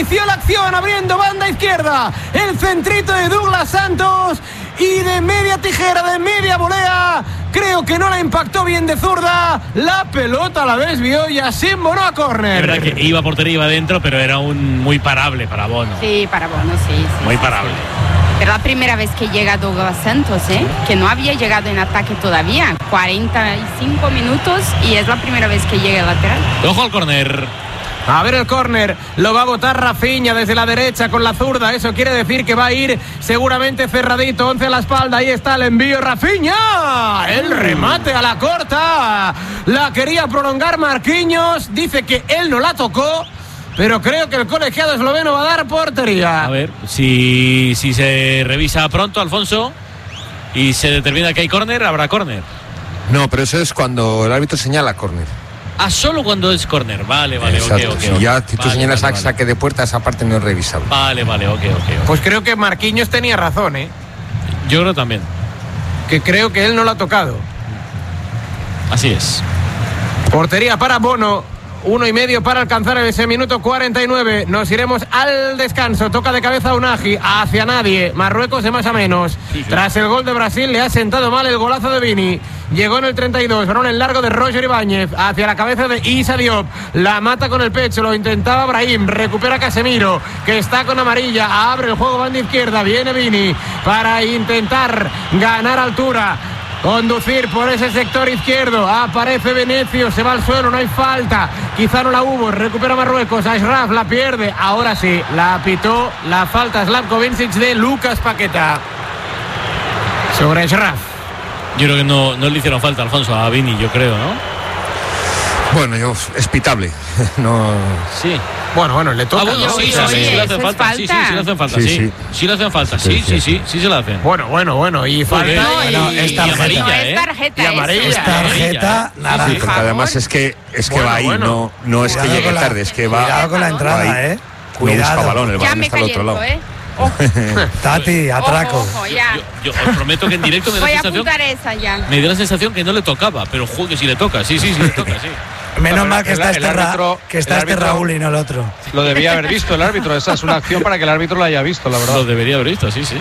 inició la acción abriendo banda izquierda. El centrito de Douglas Santos y de media tijera, de media volea. Creo que no la impactó bien de zurda. La pelota la desvió y así embonó a córner. Es verdad que iba a portería, iba adentro, pero era un muy parable para Bono. Sí, para Bono, sí. Muy parable. Pero la primera vez que llega Douglas Santos, que no había llegado en ataque todavía. 45 minutos y es la primera vez que llega el lateral. Ojo al córner. A ver el córner, lo va a botar Rafinha desde la derecha con la zurda. Eso quiere decir que va a ir seguramente cerradito, 11 a la espalda. Ahí está el envío, Rafinha. El remate a la corta. La quería prolongar Marquinhos. Dice que él no la tocó, pero creo que el colegiado esloveno va a dar portería. A ver, si se revisa pronto, Alfonso, y se determina que hay córner, habrá córner. No, pero eso es cuando el árbitro señala córner. Ah, solo cuando es córner. Vale, exacto. ok. Si ya si tú señalas saque de puerta, esa parte no es revisable. Vale, ok. Pues creo que Marquinhos tenía razón, Yo creo también. Que creo que él no lo ha tocado. Así es. Portería para Bono. 1,5 para alcanzar ese minuto 49. Nos iremos al descanso. Toca de cabeza Unagi. Hacia nadie. Marruecos de más a menos. Sí. Tras el gol de Brasil le ha sentado mal el golazo de Vini. Llegó en el 32. Balón en largo de Roger Ibáñez. Hacia la cabeza de Issa Diop. La mata con el pecho. Lo intentaba Brahim. Recupera Casemiro, que está con amarilla. Abre el juego banda izquierda. Viene Vini para intentar ganar altura. Conducir por ese sector izquierdo. Aparece Venecio, se va al suelo, no hay falta. Quizá no la hubo, recupera Marruecos. Ashraf la pierde, ahora sí, la pitó la falta Slavko Vincic de Lucas Paqueta sobre Ashraf. Yo creo que no le hicieron falta, Alfonso, a Vini, yo creo, ¿no? Bueno, es pitable. No. Sí. Bueno, le toca. Sí le hacen falta. Sí le hacen falta. Sí le hacen falta. Sí se la hacen. Bueno. Y falta. Es tarjeta. Y amarilla. Es tarjeta. Nada. Sí, porque además es que va ahí. No es que llegue tarde, es que va. Cuidado con la entrada, Cuidado. No busca balón, el balón está al otro lado. Tati, atraco. Ojo, ya. Yo os prometo que en directo me da la sensación. Voy a apuntar esa ya. Me dio la sensación que no le tocaba, pero que si le toca. Sí le toca, sí. Menos mal que está este Raúl y no el otro. Lo debía haber visto el árbitro. Esa es una acción para que el árbitro lo haya visto, la verdad. Lo debería haber visto, sí.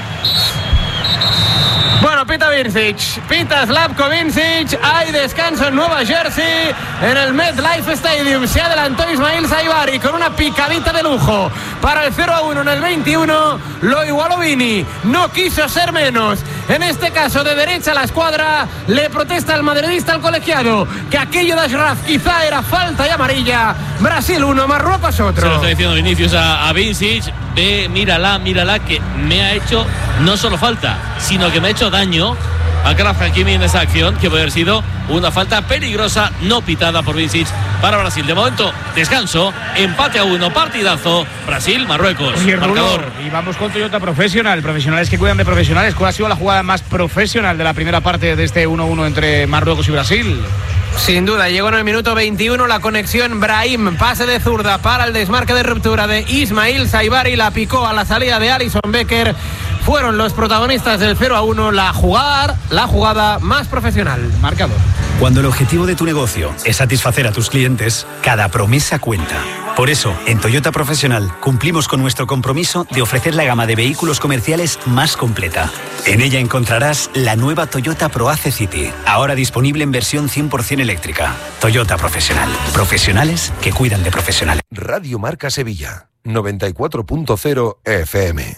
Bueno, pita Vincic, pita Slavko Vincic. Hay descanso en Nueva Jersey, en el MetLife Stadium. Se adelantó Ismail Saibari con una picadita de lujo para el 0-1 en el 21. Lo igualó Vini, no quiso ser menos. En este caso, de derecha a la escuadra, le protesta al madridista al colegiado que aquello de Ashraf quizá era falta y amarilla. Brasil 1, Marruecos otro. Se lo está diciendo Vinicius a Vincic. Mírala, que me ha hecho no solo falta, sino que me ha hecho daño a Achraf Hakimi en esa acción, que puede haber sido una falta peligrosa, no pitada por Vincic para Brasil. De momento, descanso, empate a 1, partidazo, Brasil-Marruecos. Marcador. Y vamos con Toyota Professional, profesionales que cuidan de profesionales. ¿Cuál ha sido la jugada más profesional de la primera parte de este 1-1 entre Marruecos y Brasil? Sin duda, llegó en el minuto 21 la conexión Brahim, pase de zurda para el desmarque de ruptura de Ismail Saibari, la picó a la salida de Alisson Becker. Fueron los protagonistas del 0-1, la jugada más profesional. Marcador. Cuando el objetivo de tu negocio es satisfacer a tus clientes, cada promesa cuenta. Por eso, en Toyota Profesional cumplimos con nuestro compromiso de ofrecer la gama de vehículos comerciales más completa. En ella encontrarás la nueva Toyota ProAce City, ahora disponible en versión 100% eléctrica. Toyota Profesional. Profesionales que cuidan de profesionales. Radio Marca Sevilla, 94.0 FM.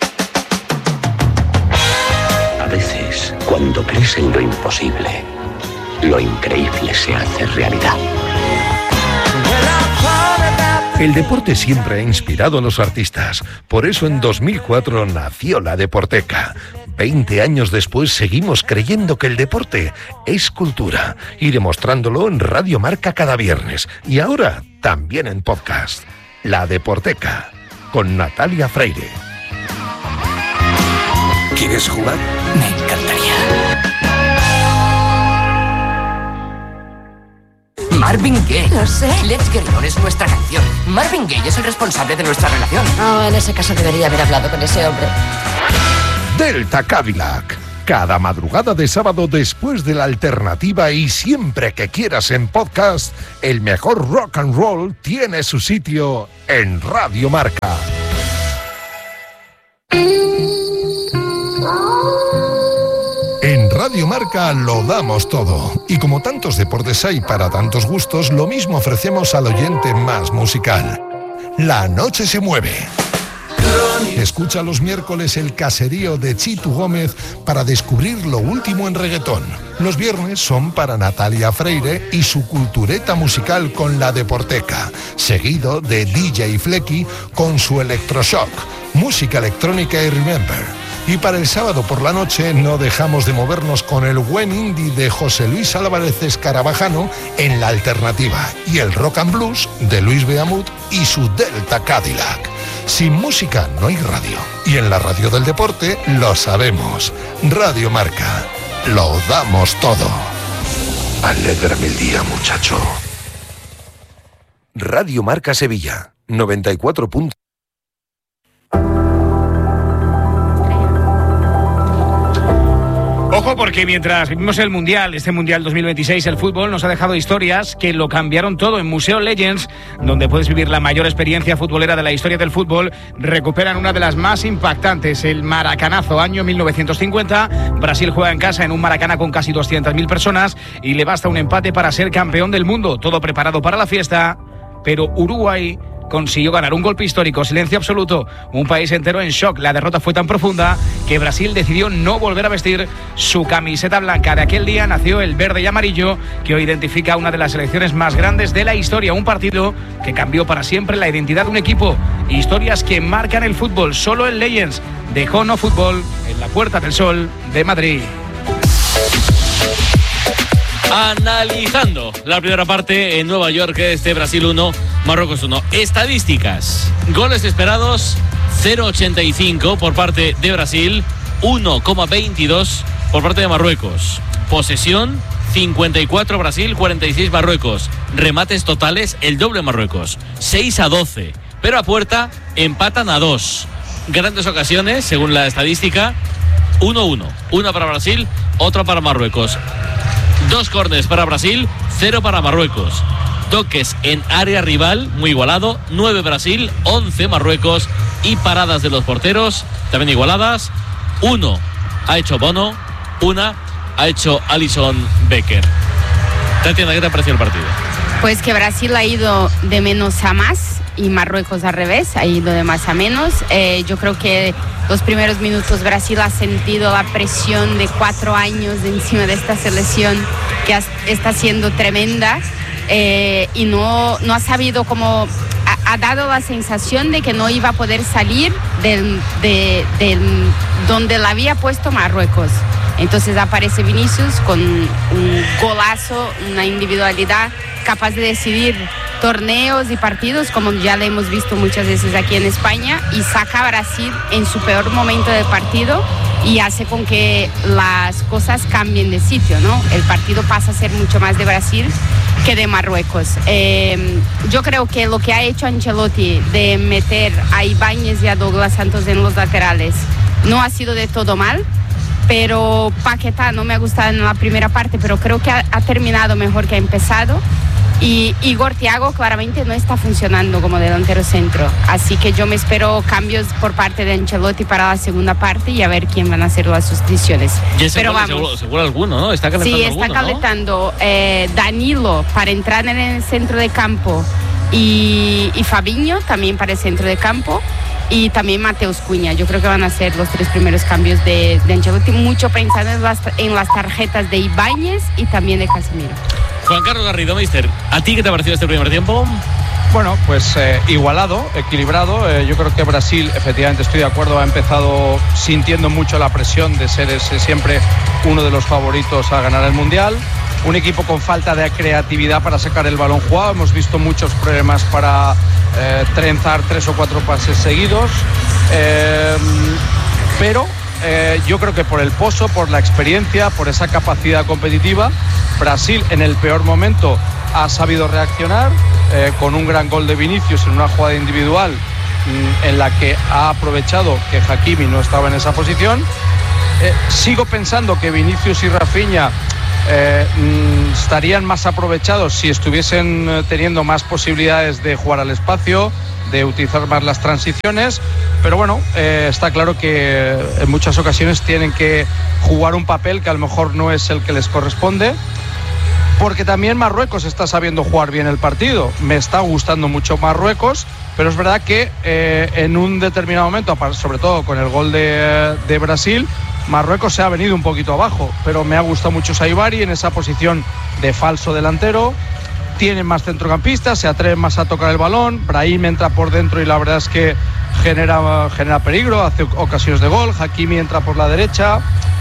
A veces, cuando crees en lo imposible, lo increíble se hace realidad. El deporte siempre ha inspirado a los artistas. Por eso en 2004 nació la Deporteca. 20 años después seguimos creyendo que el deporte es cultura y demostrándolo en Radio Marca cada viernes. Y ahora también en podcast. La Deporteca, con Natalia Freire. ¿Quieres jugar? Me encantaría. Marvin Gaye. Lo sé. Let's Get On es nuestra canción. Marvin Gaye es el responsable de nuestra relación. Oh, en ese caso debería haber hablado con ese hombre. Delta Cadillac. Cada madrugada de sábado después de la alternativa y siempre que quieras en podcast, el mejor rock and roll tiene su sitio en Radio Marca. En Radio Marca lo damos todo. Y como tantos deportes hay para tantos gustos, lo mismo ofrecemos al oyente más musical. La noche se mueve. Escucha los miércoles el caserío de Chitu Gómez para descubrir lo último en reggaetón. Los viernes son para Natalia Freire y su cultureta musical con La Deporteca, seguido de DJ Flecky con su Electroshock, música electrónica y Remember. Y para el sábado por la noche no dejamos de movernos con el buen indie de José Luis Álvarez Escarabajano en La Alternativa y el rock and blues de Luis Beamut y su Delta Cadillac. Sin música no hay radio. Y en la radio del deporte lo sabemos. Radio Marca. Lo damos todo. Alégrame el día, muchacho. Radio Marca Sevilla. 94. Ojo, porque mientras vivimos el Mundial, este Mundial 2026, el fútbol nos ha dejado historias que lo cambiaron todo. En Museo Legends, donde puedes vivir la mayor experiencia futbolera de la historia del fútbol, recuperan una de las más impactantes, el Maracanazo, año 1950. Brasil juega en casa en un Maracaná con casi 200.000 personas y le basta un empate para ser campeón del mundo. Todo preparado para la fiesta, pero Uruguay consiguió ganar. Un golpe histórico, silencio absoluto, un país entero en shock. La derrota fue tan profunda que Brasil decidió no volver a vestir su camiseta blanca. De aquel día nació el verde y amarillo, que hoy identifica una de las selecciones más grandes de la historia. Un partido que cambió para siempre la identidad de un equipo. Historias que marcan el fútbol. Solo en Legends de Jono Fútbol, en la Puerta del Sol de Madrid. Analizando la primera parte en Nueva York, Brasil 1, Marruecos 1. Estadísticas: goles esperados 0,85 por parte de Brasil, 1,22 por parte de Marruecos. Posesión 54 Brasil, 46 Marruecos. Remates totales el doble Marruecos, 6-12. Pero a puerta empatan a 2. Grandes ocasiones, según la estadística, 1-1. Una para Brasil, otra para Marruecos. 2 córneres para Brasil, 0 para Marruecos. Toques en área rival, muy igualado, 9 Brasil, 11 Marruecos. Y paradas de los porteros, también igualadas. 1 ha hecho Bono, 1 ha hecho Alisson Becker. Tatiana, ¿qué te ha parecido el partido? Pues que Brasil ha ido de menos a más y Marruecos al revés, ha ido de más a menos. Yo creo que los primeros minutos Brasil ha sentido la presión de 4 años de encima de esta selección que está siendo tremenda, y no ha sabido cómo... Ha dado la sensación de que no iba a poder salir de donde la había puesto Marruecos. Entonces aparece Vinicius con un golazo, una individualidad capaz de decidir torneos y partidos, como ya le hemos visto muchas veces aquí en España, y saca a Brasil en su peor momento de partido y hace con que las cosas cambien de sitio, ¿no? El partido pasa a ser mucho más de Brasil que de Marruecos. Yo creo que lo que ha hecho Ancelotti de meter a Ibáñez y a Douglas Santos en los laterales no ha sido de todo mal, pero Paquetá no me ha gustado en la primera parte, pero creo que ha terminado mejor que ha empezado. Y Igor Thiago claramente no está funcionando como delantero centro, así que yo me espero cambios por parte de Ancelotti para la segunda parte y a ver quién van a hacer las sustituciones. Pero vamos, seguro alguno, ¿no? Está calentando. Sí, está calentando, ¿no? Danilo para entrar en el centro de campo y Fabinho también para el centro de campo. Y también Mateus Cunha. Yo creo que van a ser los 3 primeros cambios de Ancelotti, mucho pensando en las tarjetas de Ibáñez y también de Casemiro. Juan Carlos Garrido, mister, ¿a ti qué te ha parecido este primer tiempo? Bueno, pues igualado, equilibrado. Yo creo que Brasil, efectivamente, estoy de acuerdo, ha empezado sintiendo mucho la presión de ser siempre uno de los favoritos a ganar el Mundial. Un equipo con falta de creatividad para sacar el balón jugado. Hemos visto muchos problemas para trenzar 3 o 4 pases seguidos. Pero yo creo que por el pozo, por la experiencia, por esa capacidad competitiva, Brasil en el peor momento ha sabido reaccionar con un gran gol de Vinicius en una jugada individual en la que ha aprovechado que Hakimi no estaba en esa posición. Sigo pensando que Vinicius y Rafinha estarían más aprovechados si estuviesen teniendo más posibilidades de jugar al espacio, de utilizar más las transiciones, pero bueno, está claro que en muchas ocasiones tienen que jugar un papel que a lo mejor no es el que les corresponde, porque también Marruecos está sabiendo jugar bien el partido. Me está gustando mucho Marruecos, pero es verdad que en un determinado momento, sobre todo con el gol de Brasil, Marruecos se ha venido un poquito abajo, pero me ha gustado mucho Saibari en esa posición de falso delantero. Tienen más centrocampistas, se atreven más a tocar el balón. Brahim entra por dentro y la verdad es que genera peligro, hace ocasiones de gol. Hakimi entra por la derecha.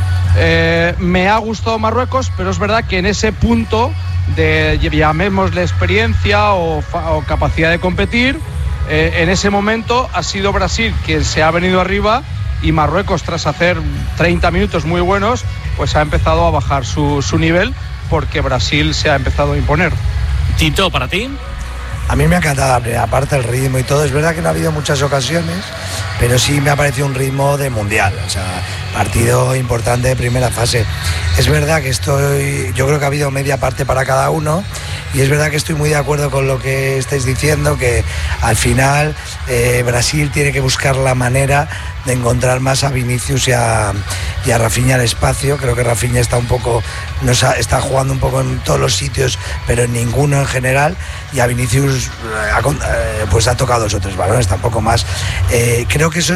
Me ha gustado Marruecos, pero es verdad que en ese punto de, llamémosle experiencia o capacidad de competir, en ese momento ha sido Brasil quien se ha venido arriba, y Marruecos, tras hacer 30 minutos muy buenos, pues ha empezado a bajar su nivel, porque Brasil se ha empezado a imponer. Tinto, ¿para ti? A mí me ha encantado la primera parte, el ritmo y todo. Es verdad que no ha habido muchas ocasiones, pero sí me ha parecido un ritmo de mundial. O sea, partido importante de primera fase. Es verdad que yo creo que ha habido media parte para cada uno, y es verdad que estoy muy de acuerdo con lo que estáis diciendo, que al final Brasil tiene que buscar la manera de encontrar más a Vinicius y a Rafinha al espacio. Creo que Rafinha está está jugando un poco en todos los sitios, pero en ninguno en general, y a Vinicius pues ha tocado 2 o 3 balones, tampoco más. Creo que eso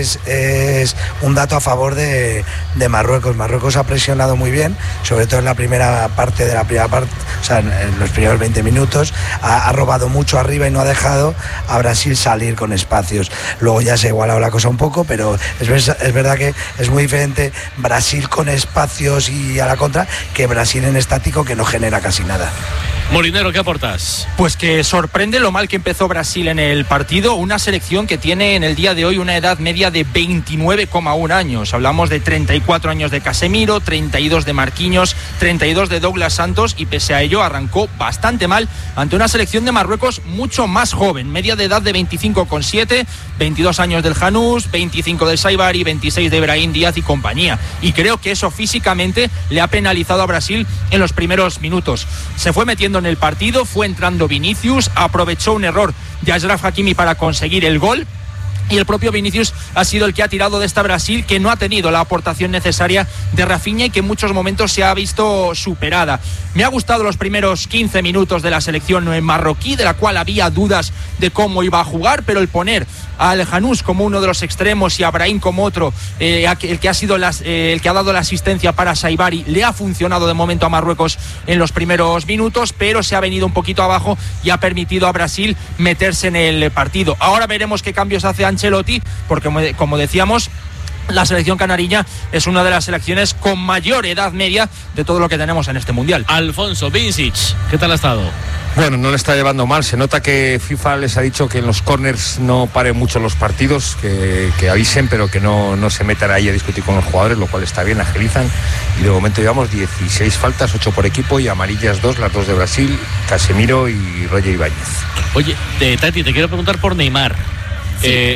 es un dato a favor de Marruecos. Marruecos ha presionado muy bien, sobre todo en la primera parte, o sea, en los primeros 20 minutos, ha robado mucho arriba y no ha dejado a Brasil salir con espacios. Luego ya se ha igualado la cosa un poco, pero es verdad que es muy diferente Brasil con espacios y a la contra que Brasil en estático, que no genera casi nada. Molinero, ¿qué aportas? Pues que sorprende lo mal que empezó Brasil en el partido, una selección que tiene en el día de hoy una edad media de 29,1 años. Hablamos de 34 años de Casemiro, 32 de Marquinhos, 32 de Douglas Santos, y pese a ello arrancó bastante mal ante una selección de Marruecos mucho más joven, media de edad de 25,7, 22 años del Janús, 25 del Saibari, 26 de Brahim Díaz y compañía. Y creo que eso físicamente le ha penalizado a Brasil en los primeros minutos. Se fue metiendo en el partido, fue entrando Vinicius, aprovechó un error de Achraf Hakimi para conseguir el gol, y el propio Vinicius ha sido el que ha tirado de esta Brasil, que no ha tenido la aportación necesaria de Rafinha y que en muchos momentos se ha visto superada. Me ha gustado los primeros 15 minutos de la selección marroquí, de la cual había dudas de cómo iba a jugar, pero el poner al Janús como uno de los extremos y a Brahim como otro, el que ha dado la asistencia para Saibari, le ha funcionado de momento a Marruecos en los primeros minutos, pero se ha venido un poquito abajo y ha permitido a Brasil meterse en el partido. Ahora veremos qué cambios hace Ancelotti, porque como decíamos, la selección canariña es una de las selecciones con mayor edad media de todo lo que tenemos en este mundial. Alfonso Vinicic, ¿qué tal ha estado? Bueno, no le está llevando mal. Se nota que FIFA les ha dicho que en los corners no paren mucho los partidos, que avisen, pero que no se metan ahí a discutir con los jugadores, lo cual está bien, agilizan. Y de momento llevamos 16 faltas, 8 por equipo, y amarillas 2, las 2 de Brasil, Casemiro y Roger Ibáñez. Oye, Tati, te quiero preguntar por Neymar. Sí.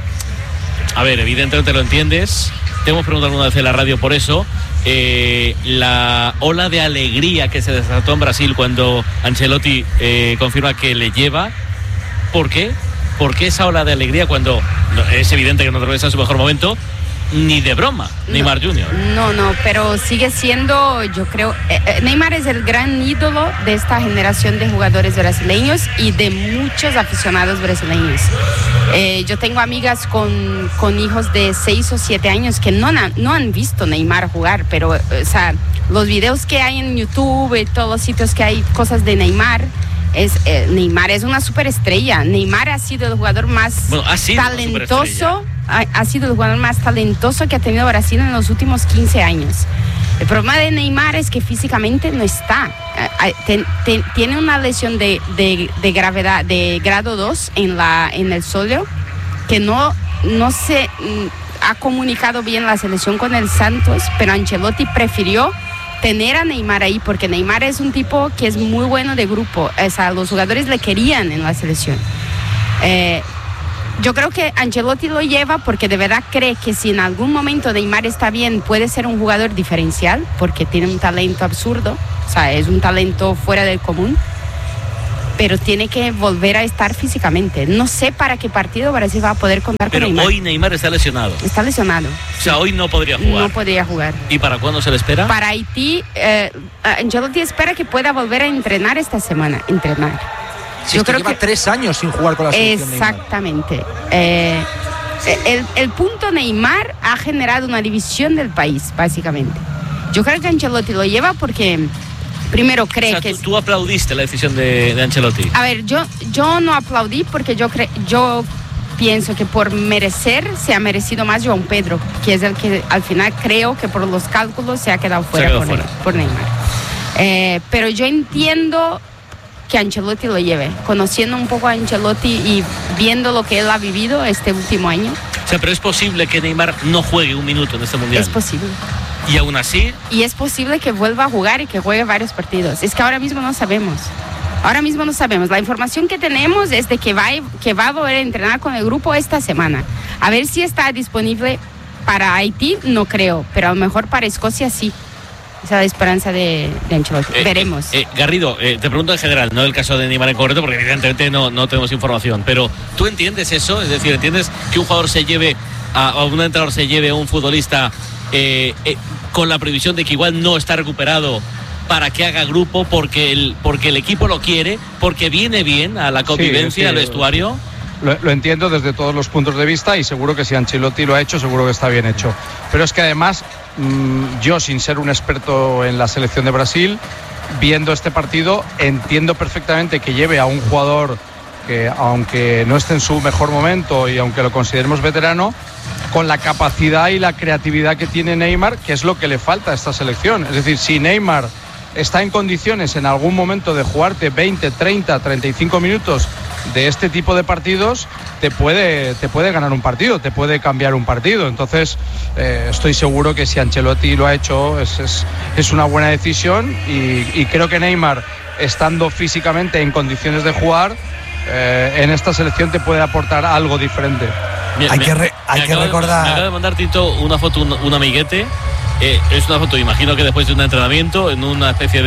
A ver, evidentemente lo entiendes. Te hemos preguntado alguna vez en la radio por eso. La ola de alegría que se desató en Brasil cuando Ancelotti confirma que le lleva. ¿Por qué? ¿Por qué esa ola de alegría cuando es evidente que no atraviesa en su mejor momento? Ni de broma, Neymar Jr. No, pero sigue siendo, yo creo, Neymar es el gran ídolo de esta generación de jugadores brasileños y de muchos aficionados brasileños. Yo tengo amigas con hijos de 6 o 7 años que no han visto Neymar jugar, pero, o sea, los videos que hay en YouTube y todos los sitios que hay cosas de Neymar, Neymar es una superestrella. Neymar ha sido el jugador más talentoso. Ha sido el jugador más talentoso que ha tenido Brasil en los últimos 15 años. El problema de Neymar es que físicamente no está. Tiene una lesión de gravedad, de grado 2 en el sóleo, que no se ha comunicado bien la selección con el Santos, pero Ancelotti prefirió tener a Neymar ahí, porque Neymar es un tipo que es muy bueno de grupo. O sea, los jugadores le querían en la selección. Yo creo que Ancelotti lo lleva porque de verdad cree que si en algún momento Neymar está bien, puede ser un jugador diferencial, porque tiene un talento absurdo, o sea, es un talento fuera del común, pero tiene que volver a estar físicamente. No sé para qué partido Brasil va a poder contar con Neymar. Pero hoy Neymar está lesionado. Está lesionado. O sea, hoy no podría jugar. No podría jugar. ¿Y para cuándo se le espera? Para Haití, Ancelotti espera que pueda volver a entrenar esta semana. Yo creo que lleva 3 años sin jugar con la selección. Exactamente. El punto Neymar ha generado una división del país, básicamente. Yo creo que Ancelotti lo lleva porque primero cree, o sea, tú aplaudiste la decisión de Ancelotti. A ver, yo no aplaudí porque yo pienso que por merecer se ha merecido más João Pedro, que es el que al final creo que por los cálculos se ha quedado fuera por Neymar. Pero yo entiendo que Ancelotti lo lleve, conociendo un poco a Ancelotti y viendo lo que él ha vivido este último año. O sea, pero es posible que Neymar no juegue un minuto en este mundial. Es posible. Y aún así. Y es posible que vuelva a jugar y que juegue varios partidos. Es que ahora mismo no sabemos. La información que tenemos es de que va a volver a entrenar con el grupo esta semana. A ver si está disponible para Haití, no creo, pero a lo mejor para Escocia sí. Esa es la esperanza de Ancelotti. Veremos. Garrido, te pregunto en general, no el caso de Neymar en concreto, porque evidentemente no tenemos información, pero ¿tú entiendes eso? Es decir, ¿entiendes que un jugador se lleve a un entrenador se lleve a un futbolista con la previsión de que igual no está recuperado para que haga grupo porque el equipo lo quiere, porque viene bien a la convivencia, al vestuario? Lo entiendo desde todos los puntos de vista y seguro que si Ancelotti lo ha hecho, seguro que está bien hecho. Pero es que además, yo sin ser un experto en la selección de Brasil, viendo este partido, entiendo perfectamente que lleve a un jugador que, aunque no esté en su mejor momento y aunque lo consideremos veterano, con la capacidad y la creatividad que tiene Neymar, que es lo que le falta a esta selección. Es decir, si Neymar está en condiciones en algún momento de jugarte 20, 30, 35 minutos de este tipo de partidos, te puede ganar un partido, te puede cambiar un partido. Entonces estoy seguro que si Ancelotti lo ha hecho es una buena decisión y creo que Neymar, estando físicamente en condiciones de jugar, en esta selección te puede aportar algo diferente. Hay que recordar. Me acaba de mandar Tito una foto, un amiguete. Es una foto, imagino que después de un entrenamiento, en una especie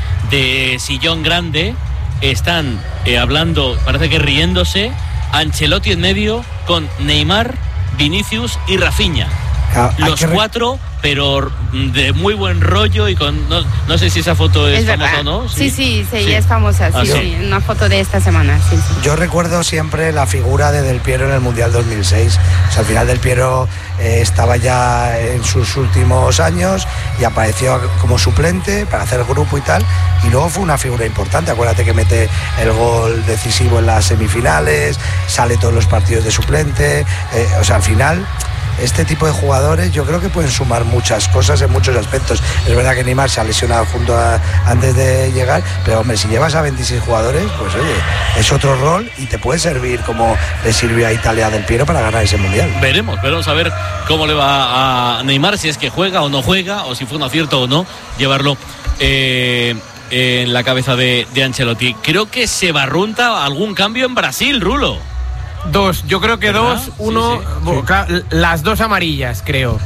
de sillón grande, están hablando, parece que riéndose, Ancelotti en medio con Neymar, Vinicius y Rafinha. Los 4, pero de muy buen rollo y con no sé si esa foto es famosa o no. Sí, es famosa, sí, una foto de esta semana. Sí. Yo recuerdo siempre la figura de Del Piero en el Mundial 2006. O sea, al final Del Piero estaba ya en sus últimos años y apareció como suplente para hacer el grupo y tal, y luego fue una figura importante. Acuérdate que mete el gol decisivo en las semifinales, sale todos los partidos de suplente, o sea, al final este tipo de jugadores yo creo que pueden sumar muchas cosas en muchos aspectos. Es verdad que Neymar se ha lesionado antes de llegar, pero hombre, si llevas a 26 jugadores, pues oye, es otro rol y te puede servir como le sirvió a Italia Del Piero para ganar ese mundial. Veremos a ver cómo le va a Neymar, si es que juega o no juega, o si fue un acierto o no llevarlo en la cabeza de Ancelotti. Creo que se barrunta algún cambio en Brasil, Rulo. 2, yo creo que 2, 1, sí. Las 2 amarillas, creo.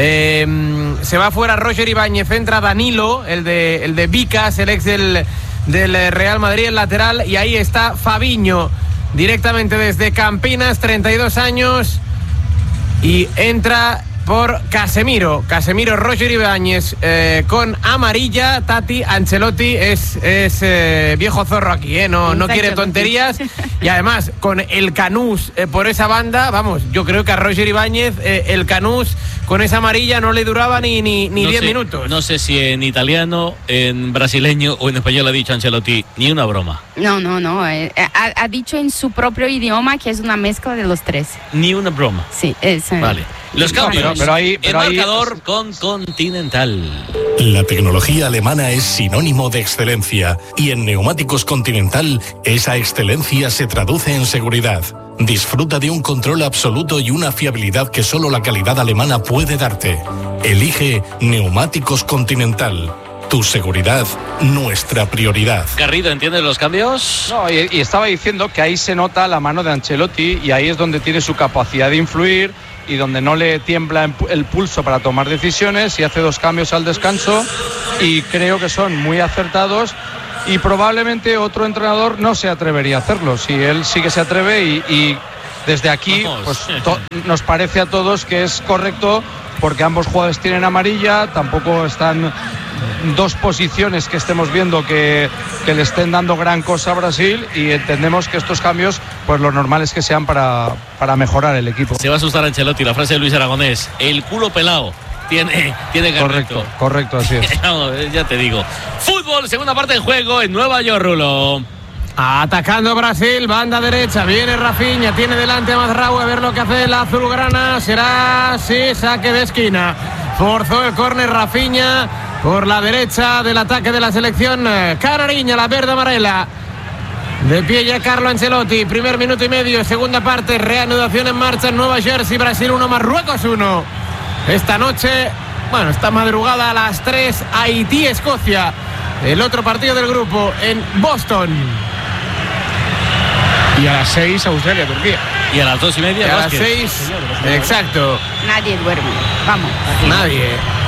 Se va fuera Roger Ibáñez, entra Danilo, el de Vicas, el ex del Real Madrid, el lateral, y ahí está Fabinho, directamente desde Campinas, 32 años, y entra por Casemiro, Roger Ibáñez con amarilla. Tati, Ancelotti es viejo zorro aquí, no quiere tonterías, y además con el Canús por esa banda, vamos, yo creo que a Roger Ibáñez el Canús con esa amarilla no le duraba ni 10 minutos. No sé si en italiano, en brasileño o en español ha dicho Ancelotti, ni una broma. No, ha dicho en su propio idioma, que es una mezcla de los tres. Ni una broma. Sí, vale. Los cambios, el marcador con Continental. La tecnología alemana es sinónimo de excelencia y en Neumáticos Continental esa excelencia se traduce en seguridad. Disfruta de un control absoluto y una fiabilidad que solo la calidad alemana puede darte. Elige Neumáticos Continental. Tu seguridad, nuestra prioridad. Garrido, ¿entiendes los cambios? No, y estaba diciendo que ahí se nota la mano de Ancelotti y ahí es donde tiene su capacidad de influir y donde no le tiembla el pulso para tomar decisiones, y hace 2 cambios al descanso y creo que son muy acertados, y probablemente otro entrenador no se atrevería a hacerlo. Si él sí que se atreve y desde aquí pues, nos parece a todos que es correcto, porque ambos jugadores tienen amarilla, tampoco están 2 posiciones que estemos viendo que le estén dando gran cosa a Brasil, y entendemos que estos cambios pues lo normal es que sean para mejorar el equipo. Se va a asustar Ancelotti, la frase de Luis Aragonés, el culo pelado tiene correcto, así es. No, ya te digo. Fútbol, segunda parte en juego en Nueva York, Rulo. Atacando Brasil, banda derecha, viene Rafinha, tiene delante a Mazraoui, a ver lo que hace la azulgrana, será, sí, saque de esquina. Forzó el córner Rafinha por la derecha del ataque de la selección canariña, la verde amarela. De pie ya Carlo Ancelotti, primer minuto y medio, segunda parte, reanudación en marcha en Nueva Jersey, Brasil 1, Marruecos 1. Esta noche, bueno, esta madrugada a las 3, Haití-Escocia, el otro partido del grupo en Boston. Y a las 6, Australia-Turquía. Y a las 2:30, y a las 6, exacto. Nadie duerme, vamos. Nadie.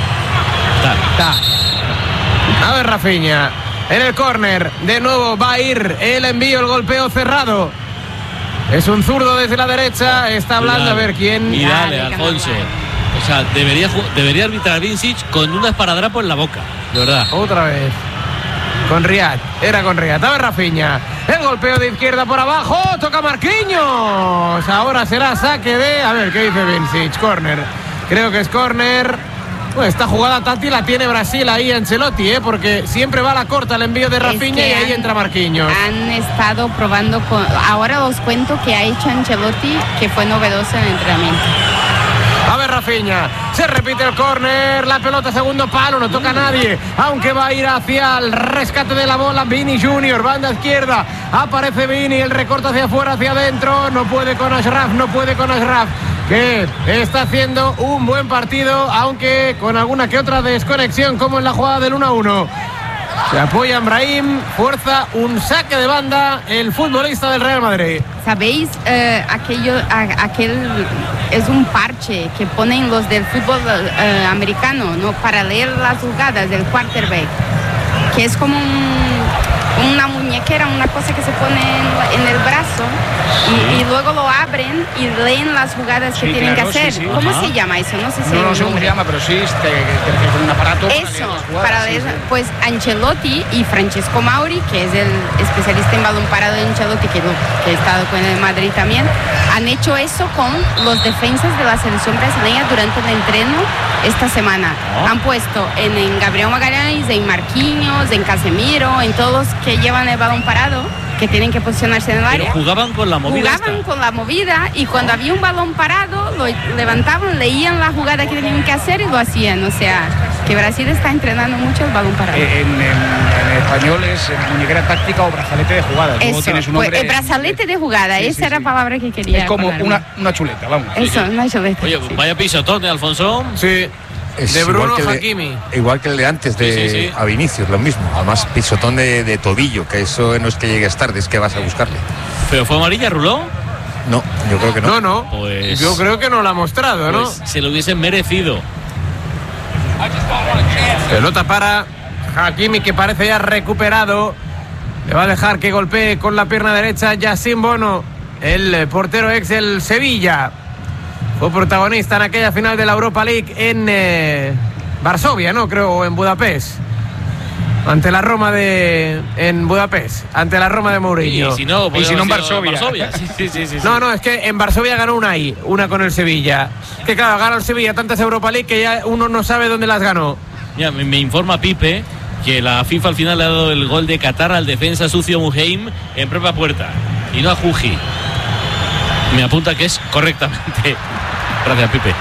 A ver, Rafinha en el córner, de nuevo va a ir el envío, el golpeo cerrado. Es un zurdo desde la derecha, está hablando, a ver quién. Y dale, Alfonso. O sea, debería arbitrar Vincic con un esparadrapo en la boca, de verdad. Otra vez. Con Riyad, era con Riyad. A ver, Rafinha, el golpeo de izquierda por abajo, toca Marquinhos. Ahora será saque de, a ver, ¿qué dice Vincic? Córner, creo que es córner. Pues esta jugada, Tati, la tiene Brasil ahí, Ancelotti, porque siempre va a la corta el envío de Rafinha, y ahí entra Marquinhos. Han estado probando, ahora os cuento que ha hecho Ancelotti, que fue novedoso en el entrenamiento. A ver, Rafinha, se repite el córner, la pelota segundo palo, no toca a nadie, aunque va a ir hacia el rescate de la bola Vini Junior, banda izquierda, aparece Vini, el recorte hacia afuera, hacia adentro, no puede con Ashraf, que está haciendo un buen partido, aunque con alguna que otra desconexión, como en la jugada del 1-1. Se apoya en Brahim, fuerza un saque de banda el futbolista del Real Madrid. ¿Sabéis? Aquel es un parche que ponen los del fútbol americano, ¿no? Para leer las jugadas del quarterback, que es como una muñequera, una cosa que se pone en el brazo, y luego lo abren y leen las jugadas que tienen que hacer. ¿Cómo se llama eso? No sé si no sé cómo se llama, pero sí, con un aparato. Eso, para leer, pues Ancelotti y Francesco Mauri, que es el especialista en balón parado de Ancelotti, que ha estado con el Madrid también, han hecho eso con los defensas de la selección brasileña durante el entreno esta semana. Han puesto en Gabriel Magalhães, en Marquinhos, en Casemiro, en todos que llevan el balón parado, que tienen que posicionarse en el área. Pero jugaban con la movida. Con la movida, y cuando había un balón parado lo levantaban, leían la jugada que tenían que hacer y lo hacían. O sea, que Brasil está entrenando mucho el balón parado. En español es muñequera táctica o brazalete de jugada. Eso, tienes un nombre, pues, el brazalete de jugada, esa era la palabra que quería. Es como una chuleta, vamos. Eso, una chuleta. Oye, vaya pisotón de Alfonso. Sí. De Bruno Hakimi. Igual que el de antes, a Vinicius, lo mismo. Además, pisotón de tobillo, que eso no es que llegues tarde, es que vas a buscarle. ¿Pero fue amarilla, Ruló? No, yo creo que no. No. Pues yo creo que no la ha mostrado, ¿no? Pues se lo hubiesen merecido. Pelota para Hakimi, que parece ya recuperado. Le va a dejar que golpee con la pierna derecha Yacine Bono, el portero ex del Sevilla. Fue protagonista en aquella final de la Europa League en Varsovia, ¿no? Creo, o en Budapest. Ante la Roma en Budapest, ante la Roma de Mourinho. Y si no en Varsovia. Sí. No, es que en Varsovia ganó una con el Sevilla. Que claro, ganó el Sevilla tantas Europa League que ya uno no sabe dónde las ganó. Ya, me informa Pipe que la FIFA al final le ha dado el gol de Qatar al defensa sucio Muheim en propia puerta y no a Juji. Me apunta que es correctamente. Gracias, Pipe.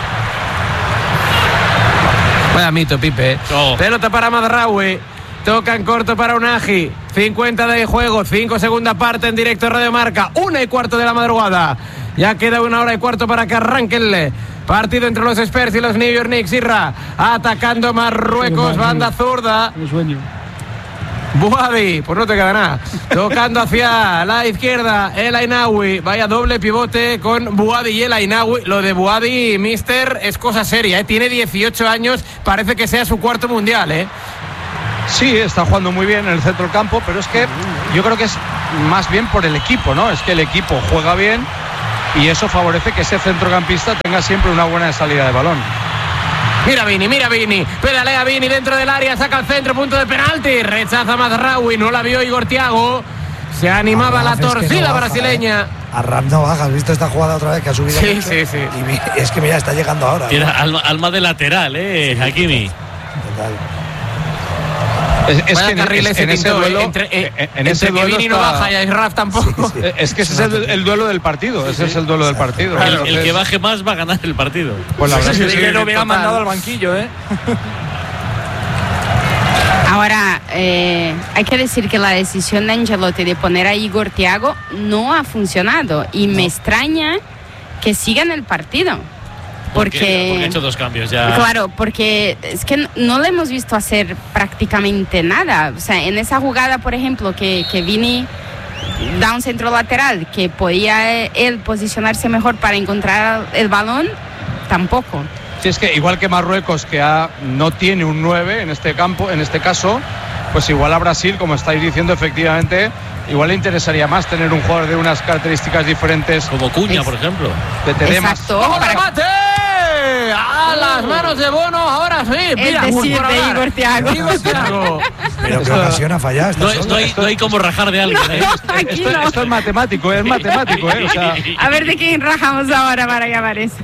Vaya mito, Pipe. Oh. Pelota para Mazraoui. Toca en corto para Unagi. 50 de juego, 5 segunda parte en directo Radio Marca. 1:15 de la madrugada. Ya queda 1 hora y cuarto para que arranque el partido entre los Spurs y los New York Knicks. Irra atacando Marruecos, banda zurda. Bouhaddi, pues no te queda nada. Tocando hacia la izquierda, El Ainaoui. Vaya doble pivote con Bouhaddi y El Ainaoui. Lo de Bouhaddi, mister, es cosa seria, ¿eh? Tiene 18 años, parece que sea su cuarto mundial, ¿eh? Sí, está jugando muy bien en el centro del campo, pero es que yo creo que es más bien por el equipo, ¿no? Es que el equipo juega bien y eso favorece que ese centrocampista tenga siempre una buena salida de balón. Mira Vini, pedalea Vini dentro del área, saca al centro, punto de penalti, rechaza Mazraoui, no la vio Igor Thiago, se animaba la torcida no brasileña. Arraf no baja, ¿has visto esta jugada otra vez que ha subido? Sí. Y es que mira, está llegando ahora. Tiene alma de lateral, Hakimi. Total. Es que en ese duelo, entre Vini no baja y Ashraf tampoco. Sí. Es que ese es el duelo del partido. Ese es el duelo del partido. Claro, el que baje más va a ganar el partido. Pues la verdad es que lo hubiera mandado al banquillo, Ahora, hay que decir que la decisión de Ancelotti de poner a Igor Thiago no ha funcionado y me extraña que siga en el partido. Porque ha hecho 2 cambios ya. Claro, porque es que no le hemos visto hacer prácticamente nada. O sea, en esa jugada, por ejemplo, que Vini da un centro lateral, que podía él posicionarse mejor para encontrar el balón, tampoco. Sí, es que igual que Marruecos, que no tiene un 9 en este caso, pues igual a Brasil, como estáis diciendo, efectivamente, igual le interesaría más tener un jugador de unas características diferentes. Como Cuña, por ejemplo. De Teremas. ¡Vamos, remate! A las manos de Bono, ahora sí. Mira, es decir, de Igor Thiago. Pero que ocasión ha fallado. No hay como rajar de alguien. Esto es matemático, O sea, a ver de quién rajamos ahora para llamar eso.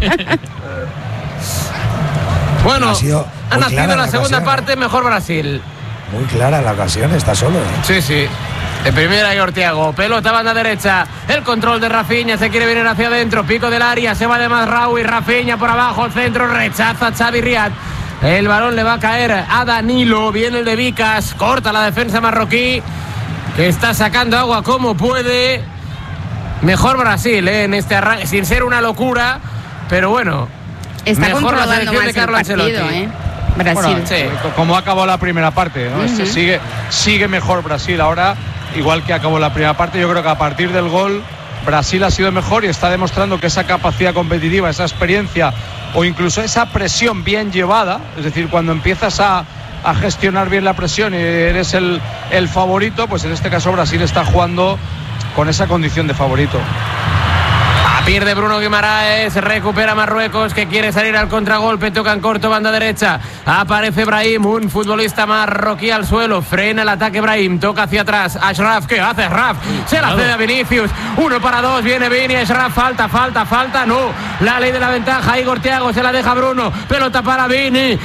Bueno, ha nacido la segunda parte, mejor Brasil. Muy clara la ocasión, está solo. Sí. De primera Igor Thiago, pelota banda derecha, el control de Rafinha, se quiere venir hacia adentro, pico del área, se va de Mazraoui, Rafinha por abajo, el centro, rechaza Xavi Riad. El balón le va a caer a Danilo, viene el de Vicas, corta la defensa marroquí, que está sacando agua como puede. Mejor Brasil, en este arranque, sin ser una locura, pero bueno. Está mejor la controlando selección más de Carlo el partido, Ancelotti. Brasil. Bueno, como acabó la primera parte, ¿no? Sigue mejor Brasil ahora, igual que acabó la primera parte. Yo creo que a partir del gol Brasil ha sido mejor y está demostrando que esa capacidad competitiva, esa experiencia o incluso esa presión bien llevada, es decir, cuando empiezas a gestionar bien la presión y eres el favorito, pues en este caso Brasil está jugando con esa condición de favorito. Pierde Bruno Guimaraes, recupera Marruecos, que quiere salir al contragolpe, toca en corto, banda derecha, aparece Brahim, un futbolista marroquí al suelo, frena el ataque Brahim, toca hacia atrás, Ashraf, ¿qué hace Ashraf? Se la cede a Vinicius, 1 para 2, viene Vini, Ashraf, falta, no, la ley de la ventaja, Igor Thiago se la deja Bruno, pelota para Vini,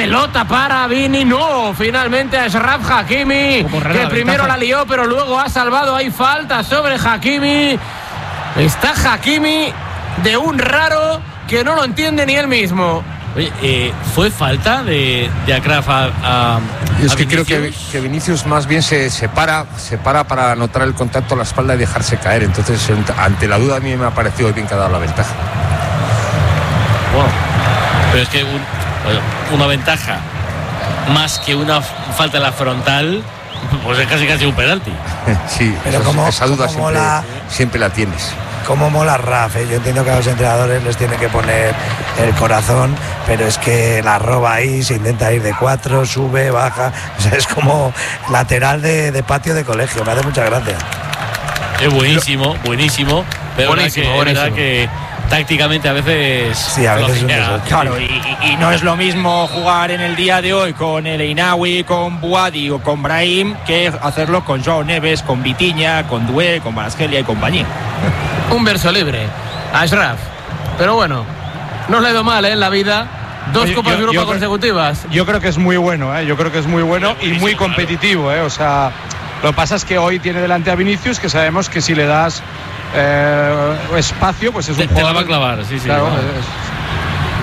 no, finalmente Ashraf Hakimi, que primero la lió, pero luego ha salvado, hay falta sobre Hakimi. Está Hakimi de un raro que no lo entiende ni él mismo. Oye, ¿fue falta de Achraf a es que creo que Vinicius más bien se para para anotar el contacto a la espalda y dejarse caer. Entonces, ante la duda, a mí me ha parecido bien que ha dado la ventaja. Bueno, pero es que una ventaja más que una falta en la frontal, pues es casi un penalti. Sí, pero esa duda siempre la tienes. Cómo mola Raf, Yo entiendo que a los entrenadores les tiene que poner el corazón, pero es que la roba ahí, se intenta ir de 4, sube, baja. O sea, es como lateral de patio de colegio. Me hace mucha gracia. Es buenísimo. Pero es verdad que tácticamente a veces... Sí, a veces claro, y no es lo mismo jugar en el día de hoy con El Ainaoui, con Bouhaddi o con Brahim que hacerlo con Joao Neves, con Vitinha, con Doué, con Kvaratskhelia y compañía. Un verso libre, Ashraf. Pero bueno, no le ha ido mal en la vida. 2 Copas de Europa consecutivas. Yo creo que es muy bueno, Yo creo que es muy bueno y muy competitivo, O sea, lo que pasa es que hoy tiene delante a Vinicius, que sabemos que si le das espacio, pues es un jugador. Te la va a clavar, sí. Claro,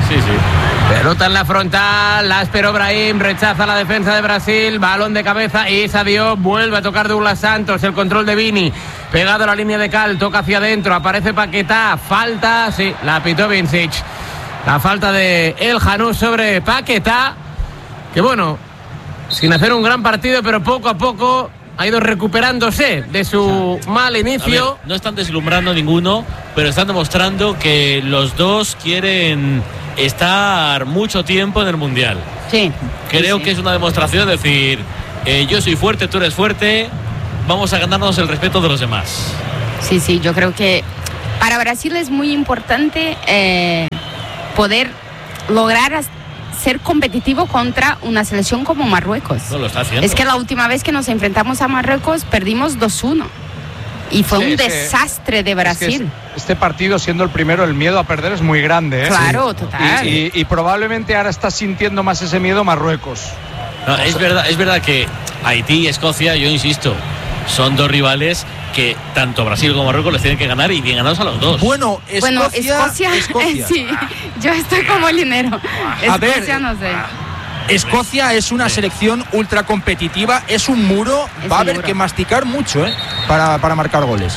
Sí, sí. Pelota en la frontal, la esperó Brahim, rechaza la defensa de Brasil, balón de cabeza y Sadio vuelve a tocar Douglas Santos, el control de Vini, pegado a la línea de cal, toca hacia adentro, aparece Paquetá, falta, sí, la pitó Vincic. La falta de El Janús sobre Paquetá, que bueno, sin hacer un gran partido, pero poco a poco ha ido recuperándose de su mal inicio. Ver, no están deslumbrando ninguno, pero están demostrando que los dos quieren estar mucho tiempo en el Mundial. Sí. Creo que es una demostración de decir, yo soy fuerte, tú eres fuerte, vamos a ganarnos el respeto de los demás. Sí, sí, yo creo que para Brasil es muy importante poder lograr ser competitivo contra una selección como Marruecos. No lo está haciendo. Es que la última vez que nos enfrentamos a Marruecos perdimos 2-1 y fue un desastre de Brasil. Este partido, siendo el primero, el miedo a perder es muy grande, ¿eh? Claro, total. Y probablemente ahora está sintiendo más ese miedo Marruecos. No, es verdad que Haití y Escocia, yo insisto, son dos rivales que tanto Brasil como Marruecos les tienen que ganar y bien ganados a los dos. Bueno, Escocia. Sí, yo estoy como Linero. Escocia, no sé. Escocia es una selección ultra competitiva, es un muro, va a haber que masticar mucho, para marcar goles.